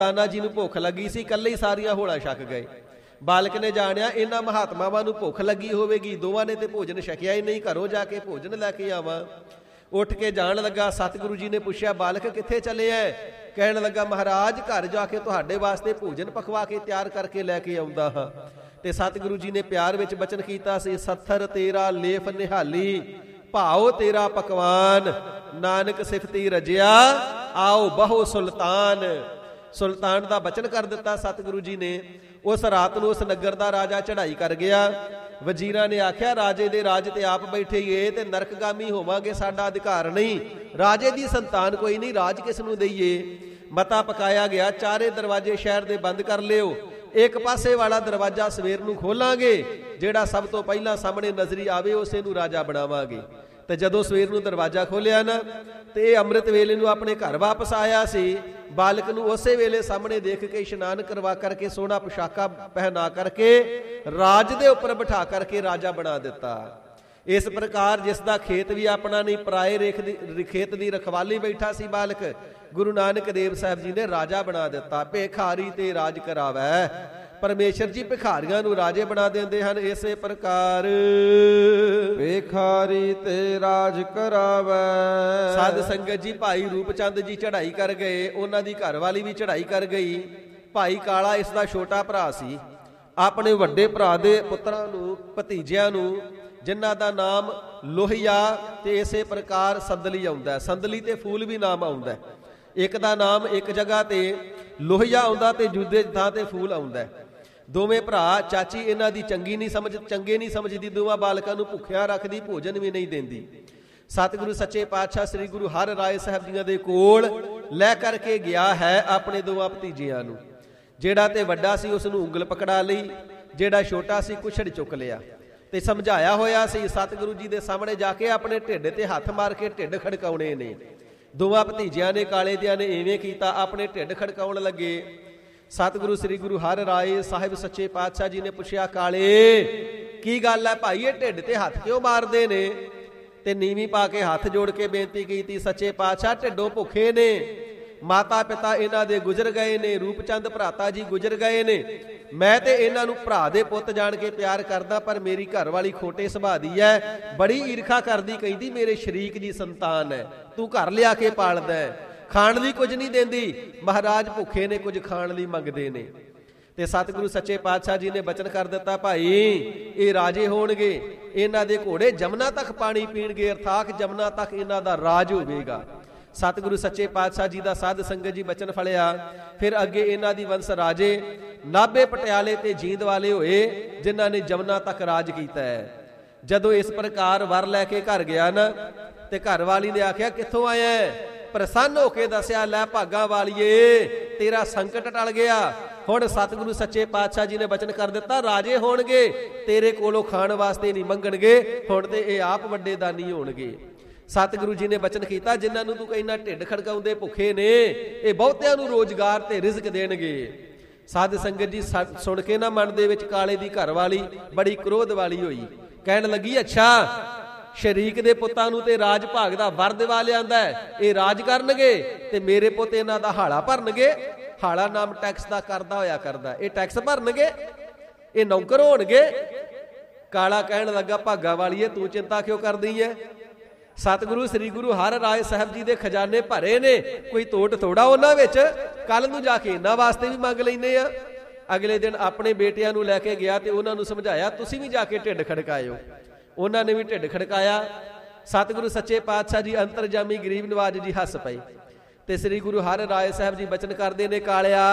ਨਾਨਾ ਜੀ ਨੂੰ ਭੁੱਖ ਲੱਗੀ ਸੀ, ਇਕੱਲੇ ਹੀ ਸਾਰੀਆਂ ਹੋਲਾਂ ਛਕ ਗਏ। ਬਾਲਕ ਨੇ ਜਾਣਿਆ ਇਹਨਾਂ ਮਹਾਤਮਾਵਾਂ ਨੂੰ ਭੁੱਖ ਲੱਗੀ ਹੋਵੇਗੀ, ਦੋਵਾਂ ਨੇ ਤੇ ਭੋਜਨ ਛਕਿਆ ਹੀ ਨਹੀਂ, ਘਰੋਂ ਜਾ ਕੇ ਭੋਜਨ ਲੈ ਕੇ ਆਵਾਂ। ਉੱਠ ਕੇ ਜਾਣ ਲੱਗਾ। ਸਤਿਗੁਰੂ ਜੀ ਨੇ ਪੁੱਛਿਆ, ਬਾਲਕ ਕਿੱਥੇ ਚੱਲੇ ਐ? ਕਹਿਣ ਲੱਗਾ, ਮਹਾਰਾਜ ਘਰ ਜਾ ਕੇ ਤੁਹਾਡੇ ਵਾਸਤੇ ਭੋਜਨ ਪਕਵਾ ਕੇ ਤਿਆਰ ਕਰਕੇ ਲੈ ਕੇ ਆਉਂਦਾ ਹਾਂ। ਤੇ ਸਤਿਗੁਰੂ ਜੀ ਨੇ ਪਿਆਰ ਵਿੱਚ ਬਚਨ ਕੀਤਾ ਸੀ, ਸੱਥਰ ਤੇਰਾ ਲੇਫ ਨਿਹਾਲੀ, ਭਾਉ ਤੇਰਾ ਪਕਵਾਨ, ਨਾਨਕ ਸਿਫਤੀ ਰਜਿਆ, ਆਓ ਬਹੁ ਸੁਲਤਾਨ। ਸੁਲਤਾਨ ਦਾ ਬਚਨ ਕਰ ਦਿੱਤਾ ਸਤਿਗੁਰੂ ਜੀ ਨੇ। ਉਸ ਰਾਤ ਨੂੰ ਉਸ ਨਗਰ ਦਾ ਰਾਜਾ ਚੜ੍ਹਾਈ ਕਰ ਗਿਆ। ਵਜ਼ੀਰਾਂ ਨੇ ਆਖਿਆ, ਰਾਜੇ ਦੇ ਰਾਜ ਤੇ ਆਪ ਬੈਠੀਏ ਤੇ ਨਰਕਗਾਮੀ ਹੋਵਾਂਗੇ, ਸਾਡਾ ਅਧਿਕਾਰ ਨਹੀਂ। ਰਾਜੇ ਦੀ ਸੰਤਾਨ ਕੋਈ ਨਹੀਂ, ਰਾਜ ਕਿਸ ਨੂੰ ਦਈਏ? ਮਤਾ ਪਕਾਇਆ ਗਿਆ, ਚਾਰੇ ਦਰਵਾਜ਼ੇ ਸ਼ਹਿਰ ਦੇ ਬੰਦ ਕਰ ਲਿਓ, ਇੱਕ ਪਾਸੇ ਵਾਲਾ ਦਰਵਾਜ਼ਾ ਸਵੇਰ ਨੂੰ ਖੋਲਾਂਗੇ, ਜਿਹੜਾ ਸਭ ਤੋਂ ਪਹਿਲਾਂ ਸਾਹਮਣੇ ਨਜ਼ਰੀ ਆਵੇ ਉਸੇ ਨੂੰ ਰਾਜਾ ਬਣਾਵਾਂਗੇ। ਤੇ ਜਦੋਂ ਸਵੇਰ ਨੂੰ ਦਰਵਾਜ਼ਾ ਖੋਲਿਆ ਨਾ, ਤੇ ਇਹ ਅੰਮ੍ਰਿਤ ਵੇਲੇ ਨੂੰ ਆਪਣੇ ਘਰ ਵਾਪਸ ਆਇਆ ਸੀ। ਬਾਲਕ ਨੂੰ ਉਸੇ ਵੇਲੇ ਸਾਹਮਣੇ ਦੇਖ ਕੇ ਇਸ਼ਨਾਨ ਕਰਵਾ ਕਰਕੇ, ਸੋਹਣਾ ਪੁਸ਼ਾਕਾ ਪਹਿਨਾ ਕਰਕੇ, ਰਾਜ ਦੇ ਉੱਪਰ ਬਿਠਾ ਕਰਕੇ ਰਾਜਾ ਬਣਾ ਦਿੱਤਾ। ਇਸ ਪ੍ਰਕਾਰ ਜਿਸ ਦਾ ਖੇਤ ਵੀ ਆਪਣਾ ਨਹੀਂ, ਪਰਾਏ ਖੇਤ ਦੀ ਰਖਵਾਲੀ ਬੈਠਾ ਸੀ ਬਾਲਕ, ਗੁਰੂ ਨਾਨਕ ਦੇਵ ਸਾਹਿਬ ਜੀ ਨੇ ਰਾਜਾ ਬਣਾ ਦਿੱਤਾ। ਭਿਖਾਰੀ ਤੇ ਰਾਜ ਕਰਾਵੈ। ਪਰਮੇਸ਼ਰ ਜੀ ਭਿਖਾਰੀਆਂ ਨੂੰ ਰਾਜੇ ਬਣਾ ਦਿੰਦੇ ਹਨ। ਇਸੇ ਪ੍ਰਕਾਰ ਭਿਖਾਰੀ ਤੇ ਰਾਜ ਕਰਾਵੈ। ਸਾਧ ਸੰਗਤ ਜੀ, ਭਾਈ ਰੂਪ ਚੰਦ ਜੀ ਚੜ੍ਹਾਈ ਕਰ ਗਏ, ਉਹਨਾਂ ਦੀ ਘਰਵਾਲੀ ਵੀ ਚੜ੍ਹਾਈ ਕਰ ਗਈ। ਭਾਈ ਕਾਲਾ ਇਸ ਦਾ ਛੋਟਾ ਭਰਾ ਸੀ। ਆਪਣੇ ਵੱਡੇ ਭਰਾ ਦੇ ਪੁੱਤਰਾਂ ਨੂੰ, ਭਤੀਜਿਆਂ ਨੂੰ, ਜਿਨ੍ਹਾਂ ਦਾ ਨਾਮ ਲੋਹੀਆ ਤੇ ਇਸੇ ਪ੍ਰਕਾਰ ਸੰਦਲੀ ਆਉਂਦਾ, ਸੰਦਲੀ ਤੇ ਫੂਲ ਵੀ ਨਾਮ ਆਉਂਦਾ। ਇੱਕ ਦਾ ਨਾਮ ਇੱਕ ਜਗ੍ਹਾ ਤੇ ਲੋਹੀਆ ਆਉਂਦਾ ਤੇ ਦੂਜੇ ਥਾਂ ਤੇ ਫੂਲ ਆਉਂਦਾ। ਦੋਵੇਂ ਭਰਾ, ਚਾਚੀ ਇਹਨਾਂ ਦੀ ਚੰਗੇ ਨਹੀਂ ਸਮਝਦੀ, ਦੋਵਾਂ ਬਾਲਕਾਂ ਨੂੰ ਭੁੱਖਿਆ ਰੱਖਦੀ, ਭੋਜਨ ਵੀ ਨਹੀਂ ਦਿੰਦੀ। ਸਤਿਗੁਰੂ ਸੱਚੇ ਪਾਤਸ਼ਾਹ ਸ੍ਰੀ ਗੁਰੂ ਹਰਿ ਰਾਏ ਸਾਹਿਬ ਜੀਆਂ ਦੇ ਕੋਲ ਲੈ ਕਰਕੇ ਗਿਆ ਹੈ ਆਪਣੇ ਦੋਵਾਂ ਭਤੀਜਿਆਂ ਨੂੰ। ਜਿਹੜਾ ਤੇ ਵੱਡਾ ਸੀ ਉਸ ਨੂੰ ਉਂਗਲ ਪਕੜਾ ਲਈ, ਜਿਹੜਾ ਛੋਟਾ ਸੀ ਕੁਛੜ ਚੁੱਕ ਲਿਆ। ਤੇ ਸਮਝਾਇਆ ਹੋਇਆ ਸੀ ਸਤਿਗੁਰੂ ਜੀ ਦੇ ਸਾਹਮਣੇ ਜਾ ਕੇ ਆਪਣੇ ਢਿੱਡ ਤੇ ਹੱਥ ਮਾਰ ਕੇ ਢਿੱਡ ਖੜਕਾਉਣੇ ਨੇ। ਦੋਵਾਂ ਭਤੀਜਿਆਂ ਨੇ, ਕਾਲੇ ਦਿਆਂ ਨੇ ਇਵੇਂ ਕੀਤਾ, ਆਪਣੇ ਢਿੱਡ ਖੜਕਾਉਣ ਲੱਗੇ। ਸਤਿਗੁਰੂ ਸ੍ਰੀ ਗੁਰੂ ਹਰਿ ਰਾਏ ਸਾਹਿਬ ਸੱਚੇ ਪਾਤਸ਼ਾਹ ਜੀ ਨੇ ਪੁੱਛਿਆ, ਕਾਲੇ ਕੀ ਗੱਲ ਹੈ ਭਾਈ, ਇਹ ਢਿੱਡ ਤੇ ਹੱਥ ਕਿਉਂ ਮਾਰਦੇ ਨੇ? ਤੇ ਨੀਵੀਂ ਪਾ ਕੇ ਹੱਥ ਜੋੜ ਕੇ ਬੇਨਤੀ ਕੀਤੀ, ਸੱਚੇ ਪਾਤਸ਼ਾਹ ਢਿੱਡੋਂ ਭੁੱਖੇ ਨੇ, ਮਾਤਾ ਪਿਤਾ ਇਹਨਾਂ ਦੇ ਗੁਜ਼ਰ ਗਏ ਨੇ, ਰੂਪਚੰਦ ਭਰਾਤਾ ਜੀ ਗੁਜ਼ਰ ਗਏ ਨੇ। ਮੈਂ ਤੇ ਇਹਨਾਂ ਨੂੰ ਭਰਾ ਦੇ ਪੁੱਤ ਜਾਣ ਕੇ ਪਿਆਰ ਕਰਦਾ, ਪਰ ਮੇਰੀ ਘਰ ਵਾਲੀ ਖੋਟੇ ਸੁਭਾਅ ਦੀ ਹੈ, ਬੜੀ ਈਰਖਾ ਕਰਦੀ, ਕਹਿੰਦੀ ਮੇਰੇ ਸ਼ਰੀਕ ਦੀ ਸੰਤਾਨ ਹੈ, ਤੂੰ ਘਰ ਲਿਆ ਕੇ ਪਾਲਦਾ, ਖਾਣ ਲਈ ਕੁਝ ਨਹੀਂ ਦਿੰਦੀ। ਮਹਾਰਾਜ ਭੁੱਖੇ ਨੇ, ਕੁਝ ਖਾਣ ਲਈ ਮੰਗਦੇ ਨੇ। ਤੇ ਸਤਿਗੁਰੂ ਸੱਚੇ ਪਾਤਸ਼ਾਹ ਜੀ ਨੇ ਬਚਨ ਕਰ ਦਿੱਤਾ, ਭਾਈ ਇਹ ਰਾਜੇ ਹੋਣਗੇ, ਇਹਨਾਂ ਦੇ ਘੋੜੇ ਜਮਨਾ ਤੱਕ ਪਾਣੀ ਪੀਣਗੇ, ਅਰਥਾਤ ਜਮਨਾ ਤੱਕ ਇਹਨਾਂ ਦਾ ਰਾਜ ਹੋਵੇਗਾ। ਸਤਿਗੁਰੂ ਸੱਚੇ ਪਾਤਸ਼ਾਹ ਜੀ ਦਾ ਸਾਧ ਸੰਗਤ ਜੀ ਬਚਨ ਫਲਿਆ। ਫਿਰ ਅੱਗੇ ਇਹਨਾਂ ਦੀ ਵੰਸ਼ ਰਾਜੇ ਨਾਭੇ, ਪਟਿਆਲੇ ਤੇ ਜੀਂਦ ਵਾਲੇ ਹੋਏ, ਜਿਨ੍ਹਾਂ ਨੇ ਜਮਨਾ ਤੱਕ ਰਾਜ ਕੀਤਾ ਹੈ। ਜਦੋਂ ਇਸ ਪ੍ਰਕਾਰ ਵਰ ਲੈ ਕੇ ਘਰ ਗਿਆ ਨਾ, ਤੇ ਘਰ ਵਾਲੀ ਨੇ ਆਖਿਆ, ਕਿੱਥੋਂ ਆਇਆ? ਪ੍ਰਸੰਨ ਹੋ ਕੇ ਦੱਸਿਆ, ਲੈ ਭਾਗਾ ਵਾਲੀਏ, ਤੇਰਾ ਸੰਕਟ ਟਲ ਗਿਆ। ਹੁਣ ਸਤਿਗੁਰੂ ਸੱਚੇ ਪਾਤਸ਼ਾਹ ਜੀ ਨੇ ਬਚਨ ਕਰ ਦਿੱਤਾ, ਰਾਜੇ ਹੋਣਗੇ, ਤੇਰੇ ਕੋਲੋਂ ਖਾਣ ਵਾਸਤੇ ਨਹੀਂ ਮੰਗਣਗੇ, ਹੁਣ ਤੇ ਇਹ ਆਪ ਵੱਡੇ ਦਾਨੀ ਹੋਣਗੇ। ਸਤਿਗੁਰੂ ਜੀ ਨੇ ਬਚਨ ਕੀਤਾ, ਜਿਨ੍ਹਾਂ ਨੂੰ ਤੂੰ ਕਹਿੰਦਾ ਢਿੱਡ ਖੜਕਾਉਂਦੇ ਭੁੱਖੇ ਨੇ, ਇਹ ਬਹੁਤਿਆਂ ਨੂੰ ਰੋਜ਼ਗਾਰ ਤੇ ਰਿਜ਼ਕ ਦੇਣਗੇ। ਸਾਧ ਸੰਗਤ ਜੀ ਸੁਣ ਕੇ ਨਾ ਮਨ ਦੇ ਵਿੱਚ ਕਾਲੇ ਦੀ ਘਰ ਵਾਲੀ ਬੜੀ ਕ੍ਰੋਧ ਵਾਲੀ ਹੋਈ। ਕਹਿਣ ਲੱਗੀ, ਅੱਛਾ ਸ਼ਰੀਕ ਦੇ ਪੁੱਤਾਂ ਨੂੰ ਤੇ ਰਾਜ ਭਾਗ ਦਾ ਵਰ ਦਿਵਾ ਲਿਆਂਦਾ, ਇਹ ਰਾਜ ਕਰਨਗੇ ਤੇ ਮੇਰੇ ਪੁੱਤ ਇਹਨਾਂ ਦਾ ਹਾਲਾ ਭਰਨਗੇ। ਹਾਲਾ ਨਾਮ ਟੈਕਸ ਦਾ ਕਰਦਾ ਹੋਇਆ ਕਰਦਾ, ਇਹ ਟੈਕਸ ਭਰਨਗੇ, ਇਹ ਨੌਕਰ ਹੋਣਗੇ। ਕਾਲਾ ਕਹਿਣ ਲੱਗਾ, ਭਾਗਾ ਵਾਲੀਏ ਤੂੰ ਚਿੰਤਾ ਕਿਉਂ ਕਰਦੀ ਹੈ? ਸਤਿਗੁਰੂ ਸ੍ਰੀ ਗੁਰੂ ਹਰਿ ਰਾਏ ਸਾਹਿਬ ਜੀ ਦੇ ਖਜ਼ਾਨੇ ਭਰੇ ਨੇ, ਕੋਈ ਤੋਟ ਥੋੜਾ ਉਹਨਾਂ ਵਿੱਚ, ਕੱਲ ਨੂੰ ਜਾ ਕੇ ਇਹਨਾਂ ਵਾਸਤੇ ਵੀ ਮੰਗ ਲੈਂਦੇ ਆ। ਅਗਲੇ ਦਿਨ ਆਪਣੇ ਬੇਟਿਆਂ ਨੂੰ ਲੈ ਕੇ ਗਿਆ ਤੇ ਉਹਨਾਂ ਨੂੰ ਸਮਝਾਇਆ, ਤੁਸੀਂ ਵੀ ਜਾ ਕੇ ਢਿੱਡ ਖੜਕਾਇਓ। ਉਹਨਾਂ ਨੇ ਵੀ ਢਿੱਡ ਖੜਕਾਇਆ। ਸਤਿਗੁਰੂ ਸੱਚੇ ਪਾਤਸ਼ਾਹ ਜੀ ਅੰਤਰਜਾਮੀ ਗਰੀਬ ਨਵਾਜ ਜੀ ਹੱਸ ਪਏ ਤੇ ਸ੍ਰੀ ਗੁਰੂ ਹਰਿ ਰਾਏ ਸਾਹਿਬ ਜੀ ਬਚਨ ਕਰਦੇ ਨੇ, ਕਾਲਿਆ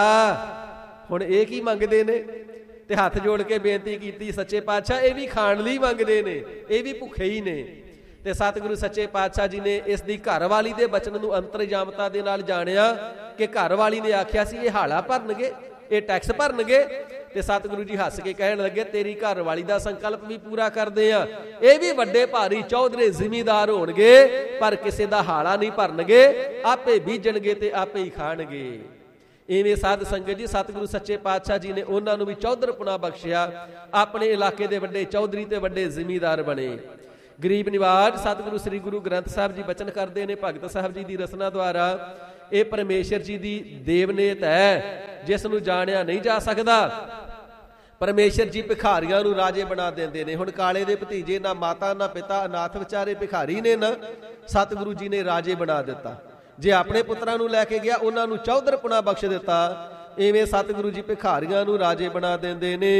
ਹੁਣ ਇਹ ਕੀ ਮੰਗਦੇ ਨੇ? ਤੇ ਹੱਥ ਜੋੜ ਕੇ ਬੇਨਤੀ ਕੀਤੀ, ਸੱਚੇ ਪਾਤਸ਼ਾਹ ਇਹ ਵੀ ਖਾਣ ਲਈ ਮੰਗਦੇ ਨੇ, ਇਹ ਵੀ ਭੁੱਖੇ ਹੀ ਨੇ। ਤੇ ਸਤਿਗੁਰੂ ਸੱਚੇ ਪਾਤਸ਼ਾਹ ਜੀ ਨੇ ਇਸ ਦੀ ਘਰ ਵਾਲੀ ਦੇ ਬਚਨ ਨੂੰ ਅੰਤਰਜਾਮਤਾ ਦੇ ਨਾਲ ਜਾਣਿਆ ਕਿ ਘਰ ਵਾਲੀ ਨੇ ਆਖਿਆ ਸੀ ਇਹ ਹਾਲਾ ਭਰਨਗੇ, ਇਹ ਟੈਕਸ ਭਰਨਗੇ। ਤੇ ਸਤਿਗੁਰੂ ਜੀ ਹੱਸ ਕੇ ਕਹਿਣ ਲੱਗੇ, ਤੇਰੀ ਘਰ ਵਾਲੀ ਦਾ ਸੰਕਲਪ ਵੀ ਪੂਰਾ ਕਰਦੇ ਆ, ਇਹ ਵੀ ਵੱਡੇ ਭਾਰੀ ਚੌਧਰੇ ਜ਼ਿਮੀਦਾਰ ਹੋਣਗੇ, ਪਰ ਕਿਸੇ ਦਾ ਹਾਲਾ ਨਹੀਂ ਭਰਨਗੇ, ਆਪੇ ਬੀਜਣਗੇ ਤੇ ਆਪੇ ਹੀ ਖਾਣਗੇ। ਇਵੇਂ ਸਾਧ ਸੰਗਤ ਜੀ ਸਤਿਗੁਰੂ ਸੱਚੇ ਪਾਤਸ਼ਾਹ ਜੀ ਨੇ ਉਹਨਾਂ ਨੂੰ ਵੀ ਚੌਧਰਪੁਣਾ ਬਖਸ਼ਿਆ, ਆਪਣੇ ਇਲਾਕੇ ਦੇ ਵੱਡੇ ਚੌਧਰੀ ਤੇ ਵੱਡੇ ਜ਼ਿਮੀਦਾਰ ਬਣੇ। ਗਰੀਬ ਨਿਵਾਜ ਸਤਿਗੁਰੂ ਸ੍ਰੀ ਗੁਰੂ ਗ੍ਰੰਥ ਸਾਹਿਬ ਜੀ ਬਚਨ ਕਰਦੇ ਨੇ ਭਗਤ ਸਾਹਿਬ ਜੀ ਦੀ ਰਸਨਾ ਦੁਆਰਾ ਇਹ ਪਰਮੇਸ਼ਰ ਜੀ ਦੀ ਦੇਵਨੇਤ ਹੈ ਜਿਸ ਨੂੰ ਜਾਣਿਆ ਨਹੀਂ ਜਾ ਸਕਦਾ। ਪਰਮੇਸ਼ਰ ਜੀ ਭਿਖਾਰੀਆਂ ਨੂੰ ਰਾਜੇ ਬਣਾ ਦਿੰਦੇ ਨੇ। ਹੁਣ ਕਾਲੇ ਦੇ ਭਤੀਜੇ ਨਾ ਮਾਤਾ ਨਾ ਪਿਤਾ, ਅਨਾਥ ਵਿਚਾਰੇ ਭਿਖਾਰੀ ਨੇ ਨਾ, ਸਤਿਗੁਰੂ ਜੀ ਨੇ ਰਾਜੇ ਬਣਾ ਦਿੱਤਾ। ਜੇ ਆਪਣੇ ਪੁੱਤਰਾਂ ਨੂੰ ਲੈ ਕੇ ਗਿਆ ਉਹਨਾਂ ਨੂੰ ਚੌਧਰਪੁਣਾ ਬਖਸ਼ ਦਿੱਤਾ, ਇਵੇਂ ਸਤਿਗੁਰੂ ਜੀ ਭਿਖਾਰੀਆਂ ਨੂੰ ਰਾਜੇ ਬਣਾ ਦਿੰਦੇ ਨੇ।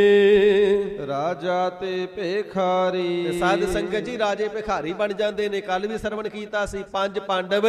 ਰਾਜਾ ਤੇ ਭਿਖਾਰੀ ਸਾਧ ਸੰਗਤ ਜੀ ਰਾਜੇ ਭਿਖਾਰੀ ਬਣ ਜਾਂਦੇ ਨੇ। ਕੱਲ ਵੀ ਸਰਵਣ ਕੀਤਾ ਸੀ, 5 ਪਾਂਡਵ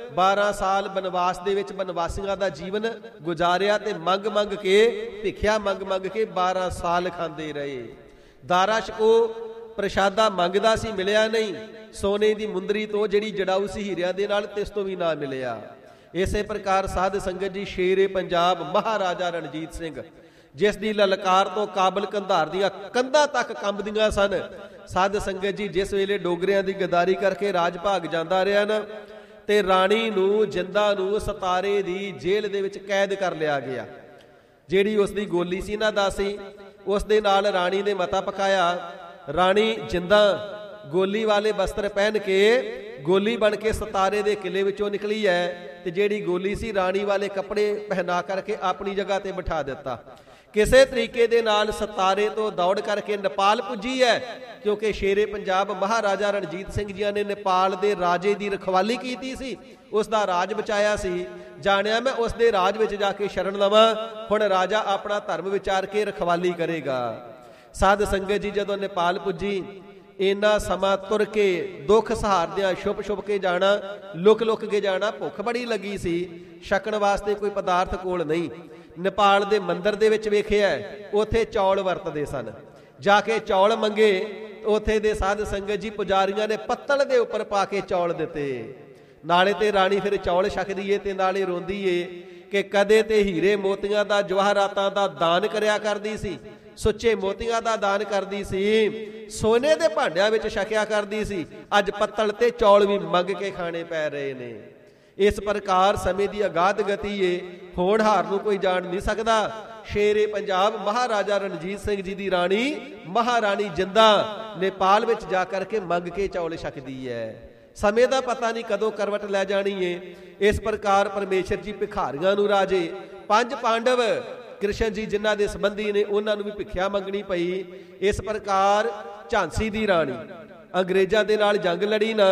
12 ਸਾਲ ਬਨਵਾਸ ਦੇ ਵਿੱਚ ਬਨਵਾਸੀਆਂ ਦਾ ਜੀਵਨ ਗੁਜ਼ਾਰਿਆ ਤੇ ਮੰਗ ਮੰਗ ਕੇ, ਭਿਖਿਆ ਮੰਗ ਮੰਗ ਕੇ 12 ਸਾਲ ਖਾਂਦੇ ਰਹੇ। ਦਾਰਾ ਸ਼ਕੋ ਪ੍ਰਸ਼ਾਦਾ ਮੰਗਦਾ ਸੀ, ਮਿਲਿਆ ਨਹੀਂ। ਸੋਨੇ ਦੀ ਮੁੰਦਰੀ ਤੋਂ ਜਿਹੜੀ ਜੜਾਊ ਸੀ ਹੀਰਿਆਂ ਦੇ ਨਾਲ, ਤਿਸ ਤੋਂ ਵੀ ਨਾ ਮਿਲਿਆ। ਇਸੇ ਪ੍ਰਕਾਰ ਸਾਧ ਸੰਗਤ ਜੀ ਸ਼ੇਰੇ ਪੰਜਾਬ ਮਹਾਰਾਜਾ ਰਣਜੀਤ ਸਿੰਘ, ਜਿਸ ਦੀ ਲਲਕਾਰ ਤੋਂ ਕਾਬਲ ਕੰਧਾਰ ਦੀਆਂ ਕੰਧਾਂ ਤੱਕ ਕੰਬਦੀਆਂ ਸਨ। ਸਾਧ ਸੰਗਤ ਜੀ ਜਿਸ ਵੇਲੇ ਡੋਗਰਿਆਂ ਦੀ ਗਦਾਰੀ ਕਰਕੇ ਰਾਜ ਭਾਗ ਜਾਂਦਾ ਰਿਹਾ ਨਾ, ਤੇ ਰਾਣੀ ਨੂੰ, ਜਿੰਦਾ ਨੂੰ ਸਤਾਰੇ ਦੀ ਜੇਲ੍ਹ ਦੇ ਵਿੱਚ ਕੈਦ ਕਰ ਲਿਆ ਗਿਆ। ਜਿਹੜੀ ਉਸ ਦੀ ਗੋਲੀ ਸੀ ਨਾ ਦਾਸੀ, ਉਸ ਦੇ ਨਾਲ ਰਾਣੀ ਨੇ ਮਤਾ ਪਕਾਇਆ। ਰਾਣੀ ਜਿੰਦਾ ਗੋਲੀ ਵਾਲੇ ਵਸਤਰ ਪਹਿਨ ਕੇ ਗੋਲੀ ਬਣ ਕੇ ਸਤਾਰੇ ਦੇ ਕਿਲੇ ਵਿੱਚੋਂ ਨਿਕਲੀ ਹੈ, ਤੇ ਜਿਹੜੀ ਗੋਲੀ ਸੀ ਰਾਣੀ ਵਾਲੇ ਕੱਪੜੇ ਪਹਿਨਾ ਕਰਕੇ ਆਪਣੀ ਜਗ੍ਹਾ ਤੇ ਬਿਠਾ ਦਿੱਤਾ। ਕਿਸੇ ਤਰੀਕੇ ਦੇ ਨਾਲ ਸਤਾਰੇ ਤੋਂ ਦੌੜ ਕਰਕੇ ਨੇਪਾਲ ਪੁੱਜੀ ਹੈ, ਕਿਉਂਕਿ ਸ਼ੇਰੇ ਪੰਜਾਬ ਮਹਾਰਾਜਾ ਰਣਜੀਤ ਸਿੰਘ ਜੀਆਂ ਨੇ ਨੇਪਾਲ ਦੇ ਰਾਜੇ ਦੀ ਰਖਵਾਲੀ ਕੀਤੀ ਸੀ, ਉਸ ਦਾ ਰਾਜ ਬਚਾਇਆ ਸੀ। ਜਾਣਿਆ ਮੈਂ ਉਸ ਦੇ ਰਾਜ ਵਿੱਚ ਜਾ ਕੇ ਸ਼ਰਨ ਲਵਾਂ, ਹੁਣ ਰਾਜਾ ਆਪਣਾ ਧਰਮ ਵਿਚਾਰ ਕੇ ਰਖਵਾਲੀ ਕਰੇਗਾ। ਸਾਧ ਸੰਗਤ ਜੀ ਜਦੋਂ ਨੇਪਾਲ ਪੁੱਜੀ, ਇੰਨਾ ਸਮਾਂ ਤੁਰ ਕੇ ਦੁੱਖ ਸਹਾਰਦਿਆਂ ਛੁਪ ਛੁਪ ਕੇ ਜਾਣਾ, ਲੁਕ ਲੁਕ ਕੇ ਜਾਣਾ। ਭੁੱਖ ਬੜੀ ਲੱਗੀ ਸੀ, ਛਕਣ ਵਾਸਤੇ ਕੋਈ ਪਦਾਰਥ ਕੋਲ ਨਹੀਂ। ਨੇਪਾਲ ਦੇ ਮੰਦਿਰ ਦੇ ਵਿੱਚ ਵੇਖਿਆ ਉੱਥੇ ਚੌਲ ਵਰਤਦੇ ਸਨ। ਜਾ ਕੇ ਚੌਲ ਮੰਗੇ, ਉੱਥੇ ਦੇ ਸਾਧ ਸੰਗਤ ਜੀ ਪੁਜਾਰੀਆਂ ਨੇ ਪੱਤਲ ਦੇ ਉੱਪਰ ਪਾ ਕੇ ਚੌਲ ਦਿੱਤੇ। ਨਾਲੇ ਤੇ ਰਾਣੀ ਫਿਰ ਚੌਲ ਛਕਦੀ ਏ ਤੇ ਨਾਲੇ ਰੋਂਦੀ ਏ ਕਿ ਕਦੇ ਤੇ ਹੀਰੇ ਮੋਤੀਆਂ ਦਾ, ਜਵਾਹਰਾਤਾਂ ਦਾ ਦਾਨ ਕਰਿਆ ਕਰਦੀ ਸੀ, ਸੁੱਚੇ ਮੋਤੀਆਂ ਦਾ ਦਾਨ ਕਰਦੀ ਸੀ, ਸੋਨੇ ਦੇ ਭਾਂਡਿਆਂ ਵਿੱਚ ਛਕਿਆ ਕਰਦੀ ਸੀ, ਅੱਜ ਪੱਤਲ ਤੇ ਚੌਲ ਵੀ ਮੰਗ ਕੇ ਖਾਣੇ ਪੈ ਰਹੇ ਨੇ। ਇਸ ਪ੍ਰਕਾਰ ਸਮੇਂ ਦੀ ਅਗਾਧ ਗਤੀ ਏ, ਹੋਣਹਾਰ ਨੂੰ ਕੋਈ ਜਾਣ ਨਹੀਂ ਸਕਦਾ। ਸ਼ੇਰੇ ਪੰਜਾਬ ਮਹਾਰਾਜਾ ਰਣਜੀਤ ਸਿੰਘ ਜੀ ਦੀ ਰਾਣੀ ਮਹਾਰਾਣੀ ਜਿੰਦਾ ਨੇਪਾਲ ਵਿੱਚ ਜਾ ਕਰਕੇ ਮੰਗ ਕੇ ਚੌਲ ਛਕਦੀ ਹੈ। ਸਮੇਂ ਦਾ ਪਤਾ ਨਹੀਂ ਕਦੋਂ ਕਰਵਟ ਲੈ ਜਾਣੀ ਏ। ਇਸ ਪ੍ਰਕਾਰ ਪਰਮੇਸ਼ਰ ਜੀ ਭਿਖਾਰੀਆਂ ਨੂੰ ਰਾਜੇ, 5 ਪਾਂਡਵ ਕ੍ਰਿਸ਼ਨ ਜੀ ਜਿਨ੍ਹਾਂ ਦੇ ਸੰਬੰਧੀ ਨੇ, ਉਹਨਾਂ ਨੂੰ ਵੀ ਭਿਖਿਆ ਮੰਗਣੀ ਪਈ। ਇਸ ਪ੍ਰਕਾਰ ਝਾਂਸੀ ਦੀ ਰਾਣੀ ਅੰਗਰੇਜ਼ਾਂ ਦੇ ਨਾਲ ਜੰਗ ਲੜੀ ਨਾ,